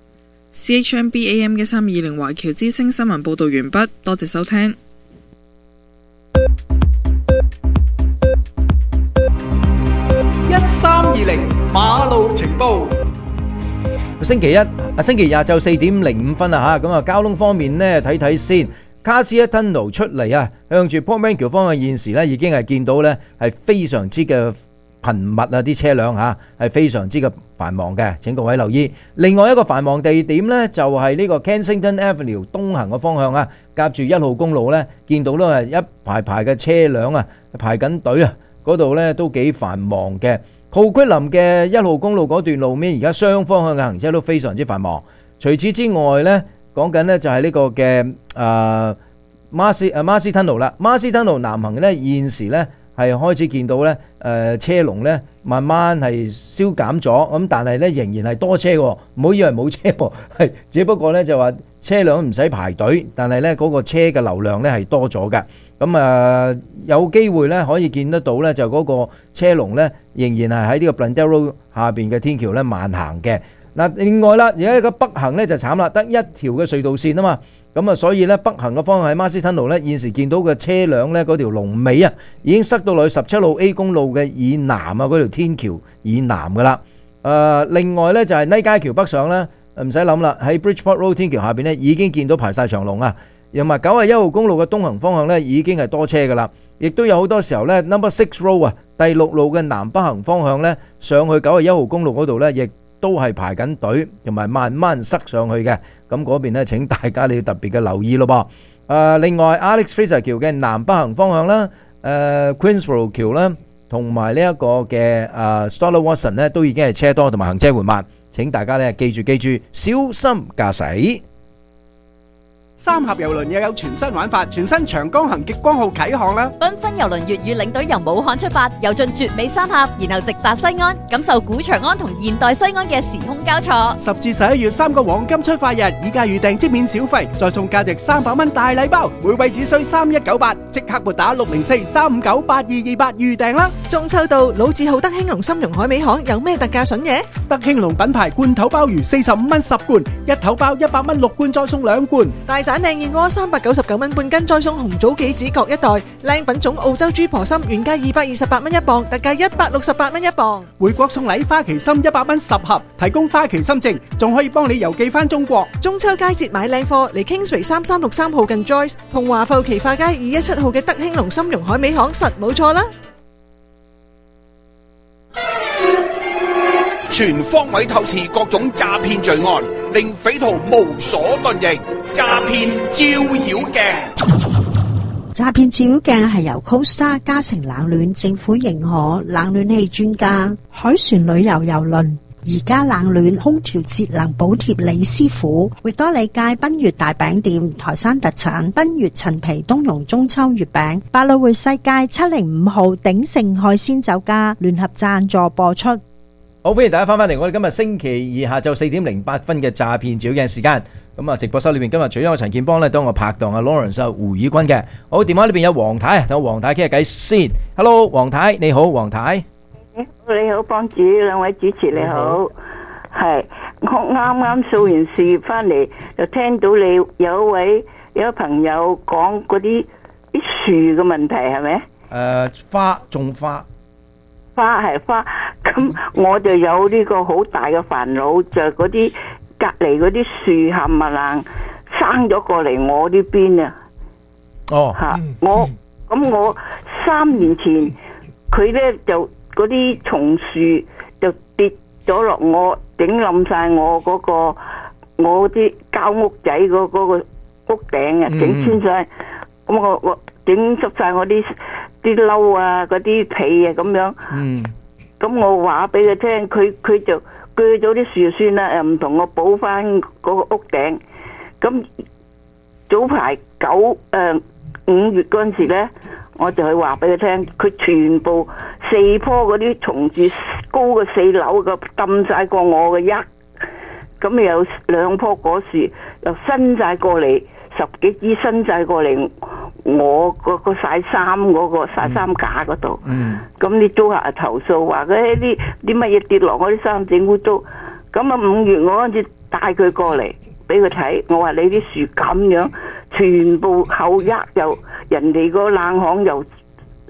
應。C H M B A M 一三二零華僑之聲新聞報道完畢，多謝收聽。
三二零馬路情報。
星期一啊，星期日晝四點零五分啊嚇，咁啊交通方面呢，睇睇先。卡斯一吞路出嚟啊，向住 Port Mankill 方向現時呢已經係見到呢係非常之嘅頻密啊，啲車輛嚇係非常之嘅繁忙嘅，請各位留意。另外一個繁忙地點呢，就係呢個 Kensington Avenue 東行嘅方向啊，夾住一號公路呢，見到都係一排排嘅車輛啊，排緊隊啊，嗰度呢都幾繁忙嘅。Coquitlam嘅一號公路嗰段路面，而家雙方向嘅行車都非常之繁忙。除此之外呢，講緊呢就係呢個嘅誒 Marcy 誒 Marcy Tunnel 啦 ，Marcy Tunnel 南行呢，現時呢係開始見到呢誒車龍呢慢慢係消減咗，咁但係呢仍然係多車喎，唔好以為冇車喎，係只不過呢就話車輛唔使排隊，但係呢嗰個車嘅流量呢係多咗嘅。咁啊，有機會咧可以見得到咧，就嗰個車龍咧仍然係喺呢個 Blundell Road 下邊嘅天橋咧慢行嘅。嗱，另外啦，而家個北行咧就慘啦，得一條嘅隧道線啊嘛。咁啊，所以咧北行嘅方向喺 Marcy Tunnel咧，現時見到嘅車輛咧嗰條龍尾啊，已經塞到落去十七號 A 公路嘅以南啊，嗰條天橋以南噶啦。誒，另外咧就係尼街橋北上咧，唔使諗啦，喺 Bridgeport Road 天橋下邊咧已經見到排曬長龍啊。同埋九十一號公路嘅東行方向咧，已經係多車噶啦，亦都有好多時候咧 ，Number Six Road 啊，第六路嘅南北行方向咧，上去九十一號公路嗰度咧，亦都係排緊隊，同埋慢慢塞上去嘅。咁嗰邊咧，請大家你要特別嘅留意咯噃。誒，另外 Alex Fraser 橋嘅南北行方向啦，誒 Queensborough 橋啦，同埋呢一個嘅誒 Stoller Watson 咧，都已經係車多同埋行車緩慢。請大家咧記住記住，小心駕駛。
三峽郵輪又有全新玩法，全新長江行極光號啟航啦！
繽紛郵輪粵語領隊由武漢出發，遊進絕美三峽，然後直達西安，感受古長安同現代西安嘅時空交錯。
十至十一月三個黃金出發日，以價預訂即免小費，再送價值三百蚊大禮包，每位只需三一九八，即刻撥打六零四三五九八二二八預訂啦！
中秋到，老字號德興隆參茸海味行有咩特價筍嘢？
德興隆品牌罐頭鮑魚四十五蚊十罐，一頭鮑一百蚊六罐，再送兩罐。
大盞靚燕窩三百九十九蚊半斤，再送紅棗杞子各一袋。靚品種澳洲豬婆心原價二百二十八蚊一磅，特價一百六十八蚊一磅。
回國送禮花旗參一百蚊十盒，提供花旗參證，仲可以幫你郵寄翻中國。
中秋佳節買靚貨嚟 Kingsway 三三六三號近 Joyce， 同華埠奇化街二一七號嘅德興隆參茸海味行實冇錯啦。
全方位透視各種詐騙罪案，令匪徒無所遁形。詐騙照妖鏡，
詐騙照妖鏡係由 Costa 嘉誠冷暖政府認可冷暖氣專家海船旅遊郵輪而家冷暖空調節能補貼李師傅，域多利街賓悅大餅店台山特產賓悅陳皮冬蓉中秋月餅，百老匯世界七零五號鼎盛海鮮酒家聯合贊助播出。
好，歡迎大家翻返嚟我哋今日星期二下晝四點零八分嘅詐騙照鏡時間。咁啊，直播室裏面今日除咗我陳建邦咧，當我拍檔阿 Lawrence 胡以軍嘅。好，電話裏邊有黃太，同黃太傾下偈先。Hello， 黃太你好，黃太。
你好，幫主，兩位主持你好。係我啱啱掃完事業翻嚟，就聽到你有一位有一朋友講嗰啲啲樹嘅問題，係咪？
誒，花種花。
花係花，咁我就有呢個好大嘅煩惱，就係嗰啲隔籬嗰啲樹冚唪唥生咗過嚟我呢邊啊。
哦，
吓我咁我三年前佢咧就嗰啲松樹就跌咗落我，頂冧晒我嗰個我啲膠屋仔嗰嗰個屋頂啊，整穿晒，咁我我整濕晒我啲。啲褸啊，嗰啲被啊，咁樣。嗯。咁我話俾佢聽，佢佢就鋸咗啲樹算啦，又唔同我補翻嗰個屋頂。咁早排九誒五月嗰陣時咧，我就去話俾佢聽，佢全部四棵嗰啲松樹高過四樓嘅冧晒過我嘅一，咁有兩棵果樹又伸晒過嚟，十幾支伸晒過嚟。我嗰個曬衫嗰個曬衫架嗰度，咁啲租客投訴話佢啲啲乜嘢跌落我啲衫整污糟，咁啊五月我嗰陣時帶佢過嚟俾佢睇，我話你啲樹咁樣，全部後一又人哋個冷巷又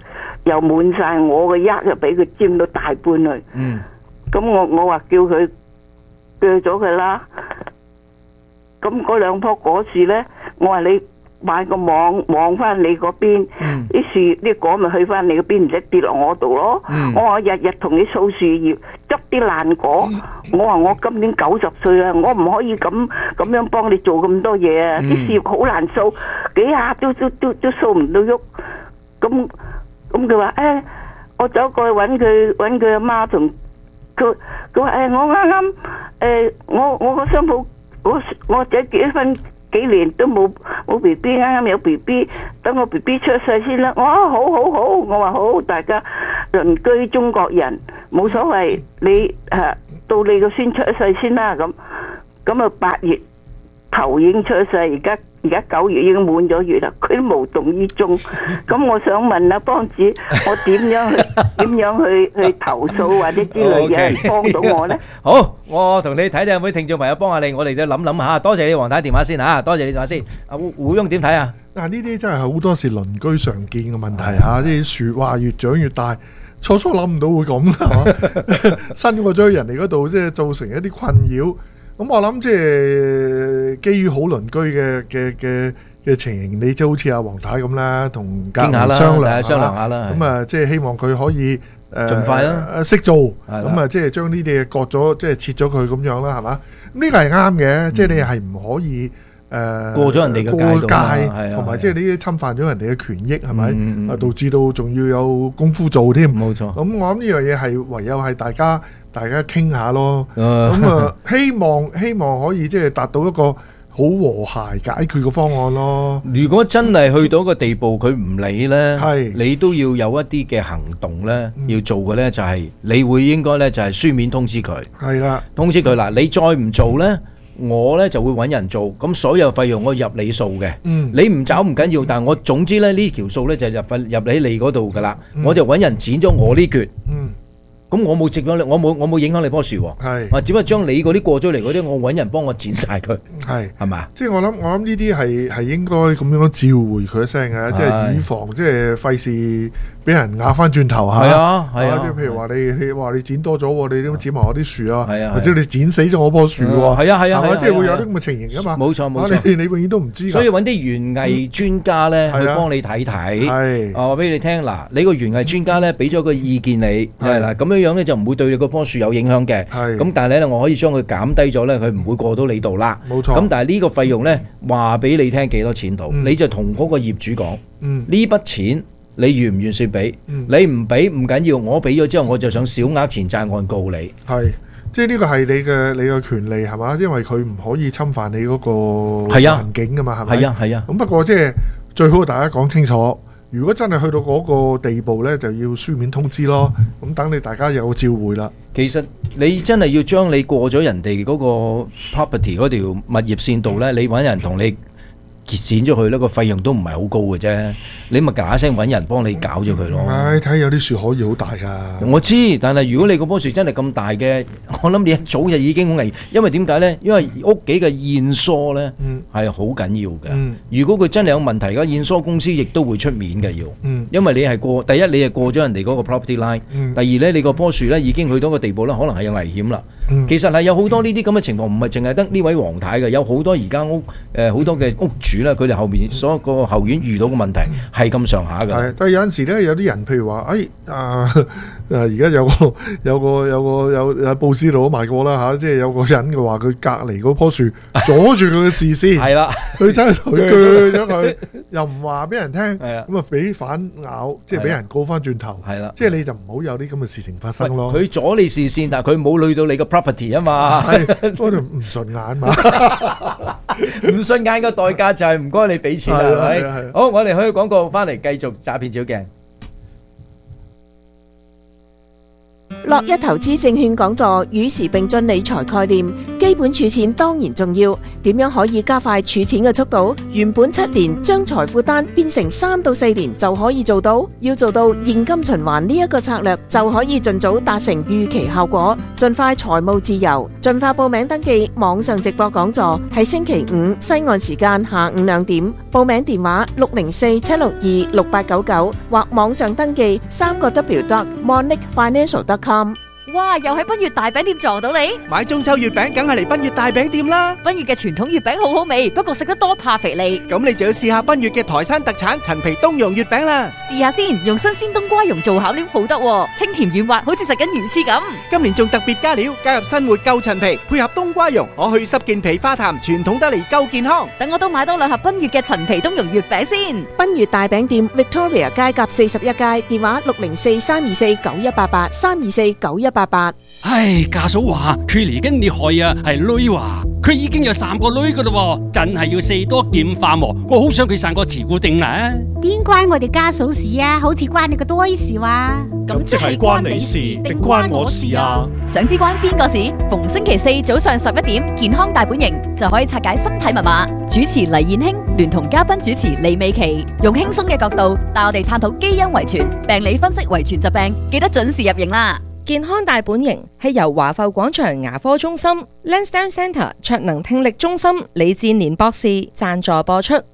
又滿晒，我嘅一就俾佢佔到大半去。
嗯。
咁我我話叫佢鋸咗佢啦。咁嗰兩棵果樹咧，我話你買個網網翻你嗰邊，啲樹啲果咪去翻你嗰邊，唔使跌落我度咯。我話日日同你掃樹葉，執啲爛果。我話我今年九十歲啦，我唔可以咁咁樣幫你做咁多嘢啊！啲樹葉好難掃，幾下都都都都掃唔到喐。咁咁佢話誒，我走過去揾佢揾佢阿媽同佢，佢話誒我啱啱誒我我個商鋪。我我仔結咗婚幾年都冇冇 B B， 啱啱有 B B， 等我 B B 出世先啦。我話好好好，我話好，大家鄰居中國人冇所謂，你誒到你個孫出世先啦。咁咁啊八月頭已經出世，而家而家九月已經滿咗月啦，佢都無動於衷。咁我想問阿邦子，我點樣去點樣去去投訴或者之類，有人幫到我咧？
好，我同你睇睇有冇聽眾朋友幫下你，我哋都諗諗下。多謝你黃太電話先嚇，多謝你電話先。阿胡胡翁點睇啊？
嗱，呢啲真係好多時鄰居常見嘅問題嚇，啲樹話越長越大，初初諗唔到會咁啦，伸過咗去人哋嗰度，即係造成一啲困擾。咁我諗即係基於好鄰居嘅嘅嘅嘅情形，你即係好似阿黃太咁啦，同隔籬商量
商量下啦。
咁啊，即係希望佢可以誒
盡快啦，
識做。咁啊，即係將呢啲嘢割咗，即係切咗佢咁樣啦，係嘛？咁呢個係啱嘅，即係你係唔可以誒
過咗人哋嘅界度，
同埋即係呢啲侵犯咗人哋嘅權益，係咪？啊，導致到仲要有功夫做添。
冇錯。
咁我諗呢樣嘢係唯有係大家。大家傾下咯，咁啊希望希望可以即係達到一個好和諧解決嘅方案咯。
如果真係去到一個地步，佢唔理呢，你都要有一啲嘅行動呢，要做嘅呢就係你會應該呢就係書面通知佢，
係啦，
通知佢嗱，你再唔做呢，我呢就會揾人做，咁所有費用我入你數嘅，你唔找唔緊要，但係我總之呢呢條數呢就入入喺你嗰度噶啦，我就揾人剪咗我呢橛。咁我冇直響你，我冇我冇影響你棵樹喎。係，啊，只不過將你嗰啲過咗嚟嗰啲，我揾人幫我剪晒佢。係，係咪？
即係我諗，我諗呢啲係係應該咁樣召回佢一聲嘅，即係以防即係費事俾人咬翻轉頭嚇。係啊，係啊。即係譬如話你你話你剪多咗喎，你點剪埋我啲樹啊？係啊，或者你剪死咗我棵樹喎？係啊係啊，係嘛？即係會有啲咁嘅情形噶嘛。冇錯冇錯。你你永遠都唔知。所以揾啲園藝專家咧去幫你睇睇。係。啊，話俾你聽嗱，你個園藝專家咧俾咗個意見你，係嗱咁樣。樣咧就唔會對你嗰棵樹有影響嘅，咁但係咧我可以將佢減低咗咧，佢唔會過到你度啦。冇錯。咁但係呢個費用咧話俾你聽幾多錢度，你就同嗰個業主講，呢筆錢你願唔願意俾？你唔俾唔緊要，我俾咗之後我就想小額錢債案告你。係，即係呢個係你嘅你嘅權利係嘛？因為佢唔可以侵犯你嗰個環境噶嘛，係咪？係啊係啊。咁不過即係最好大家講清楚。如果真係去到嗰個地步呢，就要書面通知咯。咁等你大家有召回啦。
其實你真係要將你過咗人哋嗰個 property 嗰條物業線度呢，你揾人同你剪咗佢呢個費用都唔係好高嘅啫。你咪嗱嗱聲揾人幫你搞咗佢咯。
唉，睇有啲樹可以好大㗎。
我知，但係如果你嗰棵樹真係咁大嘅，我諗你一早就已經好危險。因為點解呢？因為屋企嘅驗疏呢係好緊要嘅。嗯、如果佢真係有問題嘅，驗疏公司亦都會出面嘅要。嗯、因為你係過第一，你係過咗人哋嗰個 property line、嗯。第二呢，你個棵樹呢已經去到個地步呢，可能係有危險啦。嗯、其實係有好多呢啲咁嘅情況，唔係淨係得呢位黃太嘅，有好多而家屋誒好多嘅屋主咧，佢哋後面所有個後院遇到嘅問題係咁上下㗎。
係，但係有陣時咧，有啲人譬如話，誒啊誒，而家有個有個有個有有報紙度都賣過啦嚇，即係有個人嘅話，佢隔離嗰棵樹阻住佢嘅視線，係啦，佢真係佢鋸咗佢，又唔話俾人聽，咁啊俾反咬，即係俾人告翻轉頭，係啦，即係你就唔好有啲咁嘅事情發生咯。
佢阻你視線，但係佢冇累到你個 property 啊嘛，
係嗰度唔順眼嘛，
唔順眼嘅代價就係唔該你俾錢啦，係咪？好，我哋去廣告翻嚟繼續詐騙小鏡。
樂一投資證券講座與時並進理財概念，基本儲錢當然重要，點樣可以加快儲錢嘅速度？原本七年將財富單變成三到四年就可以做到，要做到現金循環呢一個策略，就可以盡早達成預期效果，盡快財務自由。盡快報名登記網上直播講座，係星期五西岸時間下午兩點，報名電話六零四七六二六八九九或網上登記三個 W dot monic financial dot com。
哇！又喺奔月大餅店撞到你，
買中秋月餅梗係嚟奔月大餅店啦！
奔月嘅傳統月餅好好味，不過食得多怕肥膩。
咁你就要試下奔月嘅台山特產陳皮冬蓉月餅啦！
試下先，用新鮮冬瓜蓉做餡料好得喎，清甜軟滑，好似食緊魚翅咁。
今年仲特別加料，加入新活夠陳皮，配合冬瓜蓉，可去濕健脾化痰，傳統得嚟夠健康。
等我都買多兩盒奔月嘅陳皮冬蓉月餅先。
奔月大餅店 Victoria 街甲四十一街，電話六零四三二四九一八八三二四九一八八。
唉，家嫂話佢嚟緊你害啊，係女話佢已經有三個女噶啦，真係要四多劍化喎。我好想佢生個慈固定啦。
邊關我哋家嫂事啊？好似關你個多事話。
咁即係關你事定關我事啊？
想知關邊個事？逢星期四早上十一點，健康大本營就可以拆解身體密碼。主持黎燕卿聯同嘉賓主持李美琪，用輕鬆嘅角度帶我哋探討基因遺傳、病理分析遺傳疾病，記得準時入營啦。
健康大本營係由華埠廣場牙科中心、Lansdowne Centre 卓能聽力中心李志年博士贊助播出。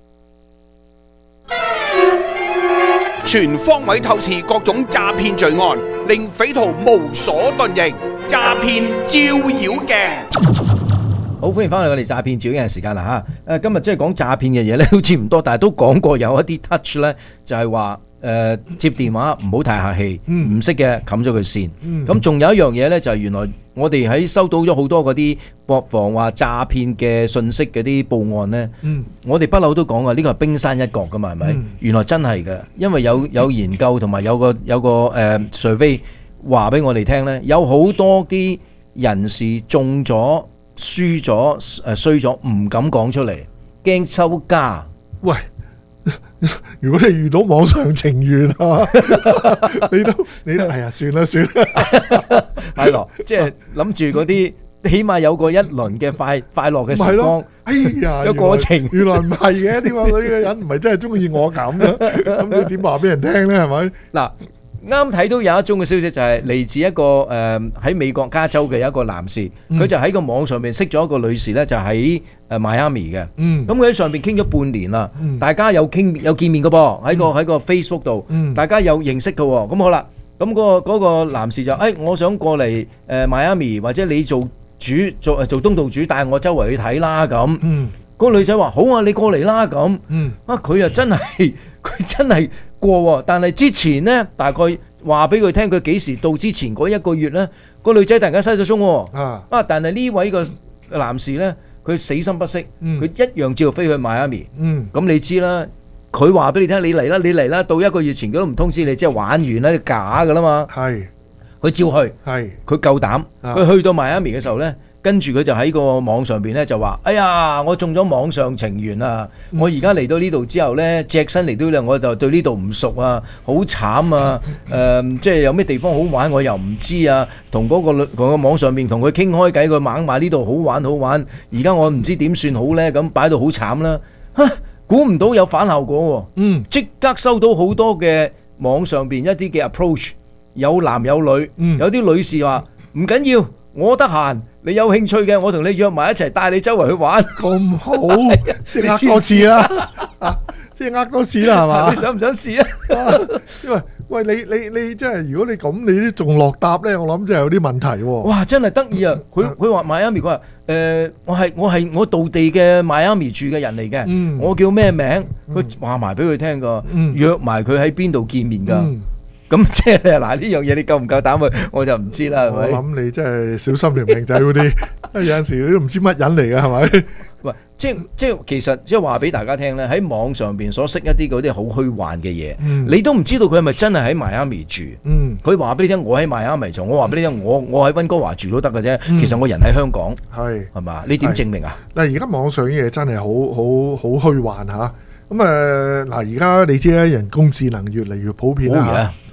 全方位透視各種詐騙罪案，令匪徒無所遁形。詐騙照妖鏡。
好，歡迎翻嚟我哋詐騙照妖鏡嘅時間啦嚇。誒，今日即係講詐騙嘅嘢咧，好似唔多，但係都講過有一啲 touch 咧，就係話。誒、呃、接電話唔好太客氣，唔識嘅冚咗佢線。咁仲、嗯、有一樣嘢呢，就係、是、原來我哋喺收到咗好多嗰啲國防話詐騙嘅信息嗰啲報案呢。嗯、我哋不嬲都講啊，呢個係冰山一角噶嘛，係咪？嗯、原來真係嘅，因為有有研究同埋有個有個誒、呃、survey 話俾我哋聽呢，有好多啲人士中咗、輸咗、誒衰咗，唔敢講出嚟，驚收家。喂！
如果你遇到網上情緣啊，你都你都係啊，算啦算啦，
係咯，即係諗住嗰啲，起碼有個一輪嘅快快樂嘅時光。
哎呀，
有過程，
原來唔係嘅，點解呢個人唔係真係中意我咁咧？咁你點話俾人聽咧？係咪？
嗱，啱睇到有一宗嘅消息，就係嚟自一個誒喺美國加州嘅一個男士，佢就喺個網上面識咗一個女士咧，就喺誒 Miami 嘅。咁佢喺上邊傾咗半年啦，大家有傾有見面嘅噃，喺個喺個 Facebook 度，大家有認識嘅。咁好啦，咁嗰個嗰個男士就誒，我想過嚟誒 Miami，或者你做主做做東道主，帶我周圍去睇啦咁。嗰個女仔話好啊，你過嚟啦咁。啊，佢啊真係佢真係。過，但係之前呢，大概話俾佢聽，佢幾時到之前嗰一個月呢，個女仔突然間失咗蹤。啊，啊！但係呢位個男士呢，佢死心不息，佢、嗯、一樣照飛去邁阿密。嗯，咁你知啦，佢話俾你聽，你嚟啦，你嚟啦，到一個月前佢都唔通知你，即係玩完啦，你假噶啦嘛。係，佢照去。係，佢夠膽，佢、啊、去到邁阿密嘅時候呢。跟住佢就喺個網上邊咧就話：哎呀，我中咗網上情緣啊！嗯、我而家嚟到呢度之後咧，隻身嚟到呢度我就對呢度唔熟啊，好慘啊！誒、呃，即係有咩地方好玩我又唔知啊。同嗰、嗰個同個網上面同佢傾開偈，佢猛話呢度好玩好玩。而家我唔知點算好咧，咁擺到好慘啦！嚇，估唔到有反效果喎、啊。嗯，即刻收到好多嘅網上邊一啲嘅 approach， 有男有女，嗯、有啲女士話唔緊要，我得閒。你有興趣嘅，我同你約埋一齊，帶你周圍去玩，咁好，即係呃多次啦，即係呃多次啦，係嘛？你想唔想試啊？因為喂，你你你即係如果你咁，你都仲落搭咧，我諗真係有啲問題喎。哇，真係得意啊！佢佢話邁阿密，佢話誒，我係我係我道地嘅邁阿密住嘅人嚟嘅，我叫咩名？佢話埋俾佢聽噶，約埋佢喺邊度見面噶。咁即係嗱呢樣嘢你夠唔夠膽去，我就唔知啦，係咪？我諗你真係小心條命仔嗰啲，有陣時你都唔知乜人嚟嘅，係咪？喂，即係即係其實即係話俾大家聽咧，喺網上邊所識一啲嗰啲好虛幻嘅嘢，嗯、你都唔知道佢係咪真係喺邁阿密住。佢話俾你聽，我喺邁阿密住，我話俾你聽，我我喺溫哥華住都得嘅啫。嗯、其實我人喺香港，係係嘛？你點證明啊？嗱，而家網上嘅嘢真係好好好虛幻嚇。咁誒嗱，而家你知啦，人工智能越嚟越普遍啦嚇。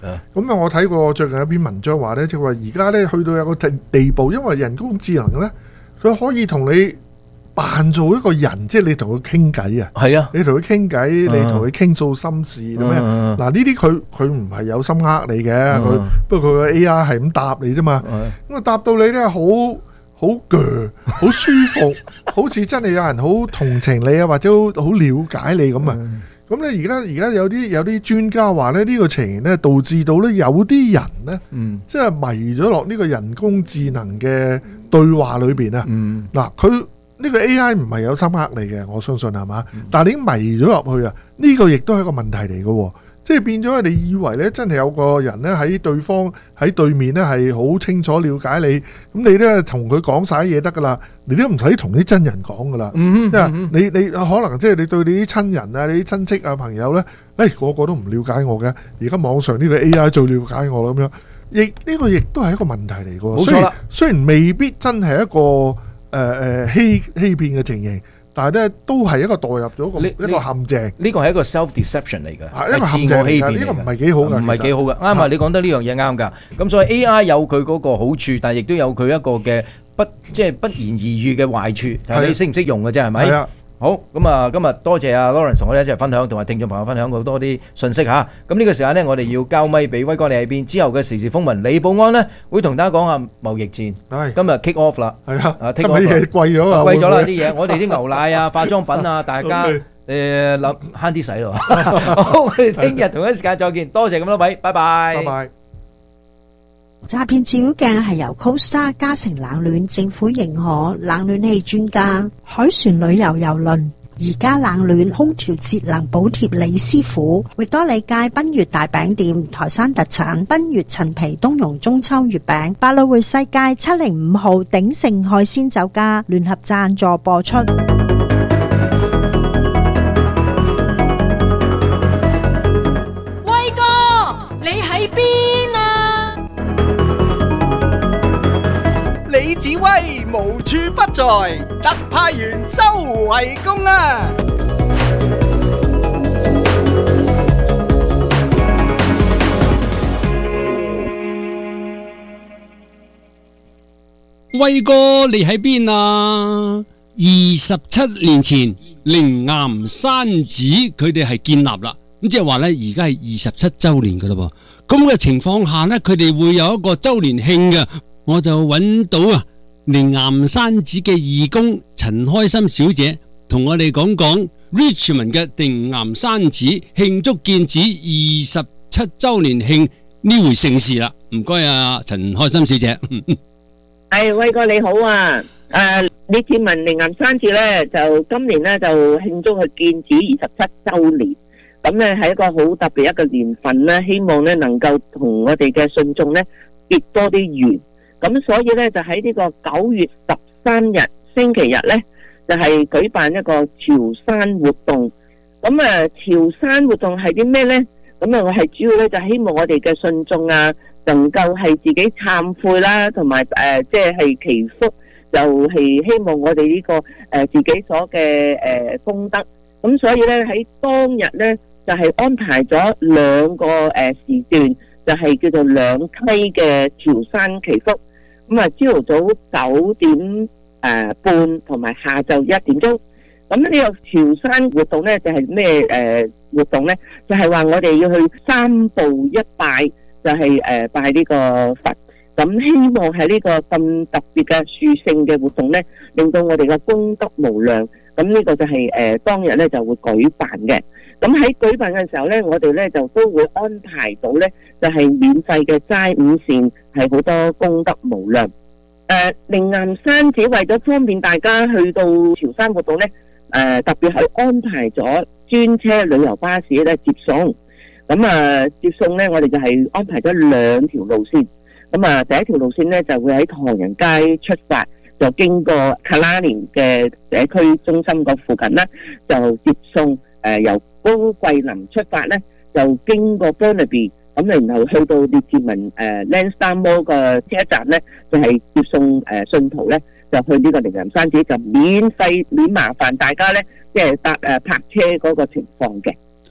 咁啊，我睇過最近一篇文章話咧，即係話而家咧去到有個地地步，因為人工智能咧，佢可以同你扮做一個人，即係你同佢傾偈啊。
係啊，
你同佢傾偈，你同佢傾訴心事咁樣。嗱，呢啲佢佢唔係有心呃你嘅，佢不過佢個 A I 係咁答你啫嘛。咁啊答到你咧好好鋸，好舒服，好似真係有人好同情你啊，或者好好了解你咁啊。咁咧而家而家有啲有啲專家話咧，呢個情形咧導致到咧有啲人咧，
嗯，
即係迷咗落呢個人工智能嘅對話裏邊啊。
嗯，
嗱，佢呢個 A I 唔係有心呃你嘅，我相信係嘛？但係你已經迷咗入去啊，呢個亦都係一個問題嚟嘅。即係變咗，你以為咧真係有個人咧喺對方喺對面咧係好清楚了解你，咁你咧同佢講晒嘢得噶啦，你都唔使同啲真人講噶啦。
嗯，
即係你你可能即係你對你啲親人啊、你啲親戚啊、朋友咧，誒個個都唔了解我嘅，而家網上呢個 A I 最了解我啦咁樣，亦呢個亦都係一個問題嚟嘅。
冇錯啦，
雖然未必真係一個誒誒欺欺騙嘅情形。但係咧，都係一個墮入咗一個一個陷阱。
呢個係一個 self deception 嚟嘅，
係一個陷阱嚟㗎。呢個唔係幾好㗎，
唔係幾好嘅。啱啊！你講得呢樣嘢啱㗎。咁所以 A I 有佢嗰個好處，但係亦都有佢一個嘅不即係不言而喻嘅壞處。睇你識唔識用嘅啫，係咪？係啊。好，咁啊，今日多謝阿 Lawrence 同我哋一齊分享，同埋聽眾朋友分享好多啲信息嚇。咁呢個時間呢，我哋要交咪俾威哥，你喺邊？之後嘅時事風雲，李寶安呢會同大家講下貿易戰。今日 kick off 啦，
係啊，
啊
今日啲嘢貴咗啊，
貴咗啦啲嘢。我哋啲牛奶啊、化妝品啊，大家誒諗慳啲使咯。好，我哋聽日同一時間再見，多謝咁多位，拜拜。
拜拜。
詐騙照鏡係由 Costa 嘉誠冷暖政府認可冷暖氣專家海船旅遊郵輪而家冷暖空調節能補貼李師傅，域多利街賓悅大餅店台山特產賓悅陳皮冬蓉中秋月餅，百老匯世界七零五號鼎盛海鮮酒家聯合贊助播出。
威哥，你喺邊啊？
李子威無處不在，特派員周圍公啊！
威哥，你喺邊啊？二十七年前，靈岩山寺佢哋係建立啦，咁即係話呢，而家係二十七周年噶啦噃。咁嘅情況下呢，佢哋會有一個周年慶嘅。我就揾到啊，靈岩山寺嘅義工陳開心小姐同我哋講講 Richmond 嘅靈岩山寺慶祝建寺二十七周年慶呢回盛事啦。唔該啊，陳開心小姐。
係威哥你好啊，誒，李志文靈岩山寺咧就今年咧就慶祝佢建寺二十七周年，咁咧係一個好特別一個年份咧，希望咧能夠同我哋嘅信眾咧結多啲緣。咁所以咧就喺呢個九月十三日星期日咧就係、是、舉辦一個潮山活動。咁啊潮山活動係啲咩咧？咁啊我係主要咧就希望我哋嘅信眾啊能夠係自己懺悔啦，同埋誒即係祈福，就係、是、希望我哋呢、這個誒、呃、自己所嘅誒、呃、功德。咁所以咧喺當日咧就係、是、安排咗兩個誒、呃、時段，就係叫做兩梯嘅潮山祈福。咁啊，朝頭早九點誒半同埋下晝一點鐘。咁呢個潮山活動咧就係咩誒活動咧？就係話我哋要去三步一拜，就係誒拜呢個佛。咁希望喺呢個咁特別嘅殊勝嘅活動咧，令到我哋嘅功德無量。咁呢個就係誒當日咧就會舉辦嘅。咁喺舉辦嘅時候咧，我哋咧就都會安排到咧，就係免費嘅齋午膳，係好多功德無量。誒，靈岩山寺為咗方便大家去到潮山活動咧，誒特別係安排咗專車旅遊巴士咧接送。咁啊接送咧，我哋就係安排咗兩條路線。咁啊第一條路線咧就會喺唐人街出發，就經過 Kalani 嘅社區中心個附近啦，就接送誒由高桂林出發咧，就經過 Burnaby， 咁然後去到列治文誒 Lansdowne Mall 個車站咧，就係、是、接送誒信徒咧，就去呢個靈岩山寺，就免費免麻煩大家咧，即係搭誒泊車嗰個情況嘅。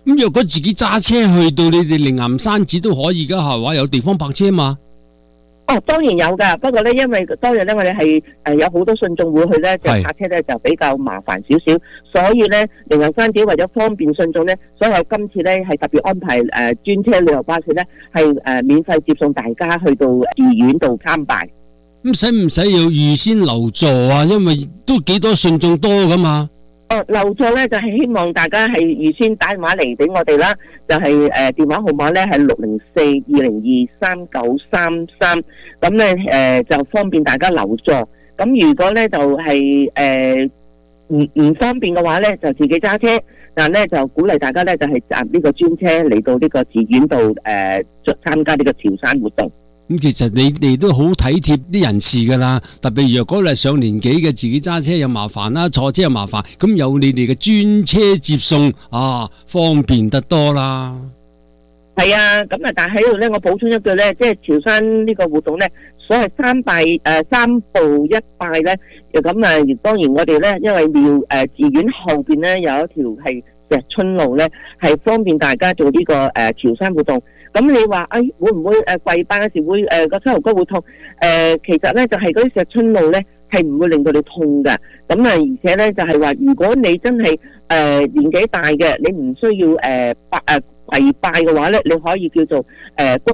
咁若果自己揸車去到你哋靈岩山寺都可以噶，係話有地方泊車嘛？
哦，當然有噶，不過咧，因為當日咧，我哋係誒有好多信眾會去咧，就泊車咧就比較麻煩少少，所以咧靈岩山寺為咗方便信眾咧，所以我今次咧係特別安排誒專車旅遊巴士咧，係誒免費接送大家去到寺院度參拜。
咁使唔使要預先留座啊？因為都幾多信眾多噶嘛。
哦，留座咧就係希望大家係預先打電話嚟俾我哋啦，就係、是、誒、呃、電話號碼咧係六零四二零二三九三三，咁咧誒就方便大家留座。咁如果咧就係誒唔唔方便嘅話咧，就自己揸車，但咧就鼓勵大家咧就係搭呢個專車嚟到呢個寺院度誒參加呢個朝山活動。
咁其實你哋都好體貼啲人士噶啦，特別若果你係上年紀嘅，自己揸車又麻煩啦，坐車又麻煩，咁有你哋嘅專車接送啊，方便得多啦。
係啊，咁啊，但係喺度咧，我補充一句咧，即係潮汕呢個活動咧，所謂三拜誒、呃、三步一拜咧，咁啊，當然我哋咧，因為廟誒寺院後邊咧有一條係石春路咧，係方便大家做呢、這個誒、呃、潮汕活動。咁你話誒、哎、會唔會誒跪拜嗰時會誒個膝頭哥會痛？誒、呃、其實咧就係嗰啲石春路咧係唔會令到你痛㗎。咁啊而且咧就係、是、話，如果你真係誒、呃、年紀大嘅，你唔需要誒拜誒跪拜嘅話咧，你可以叫做誒。呃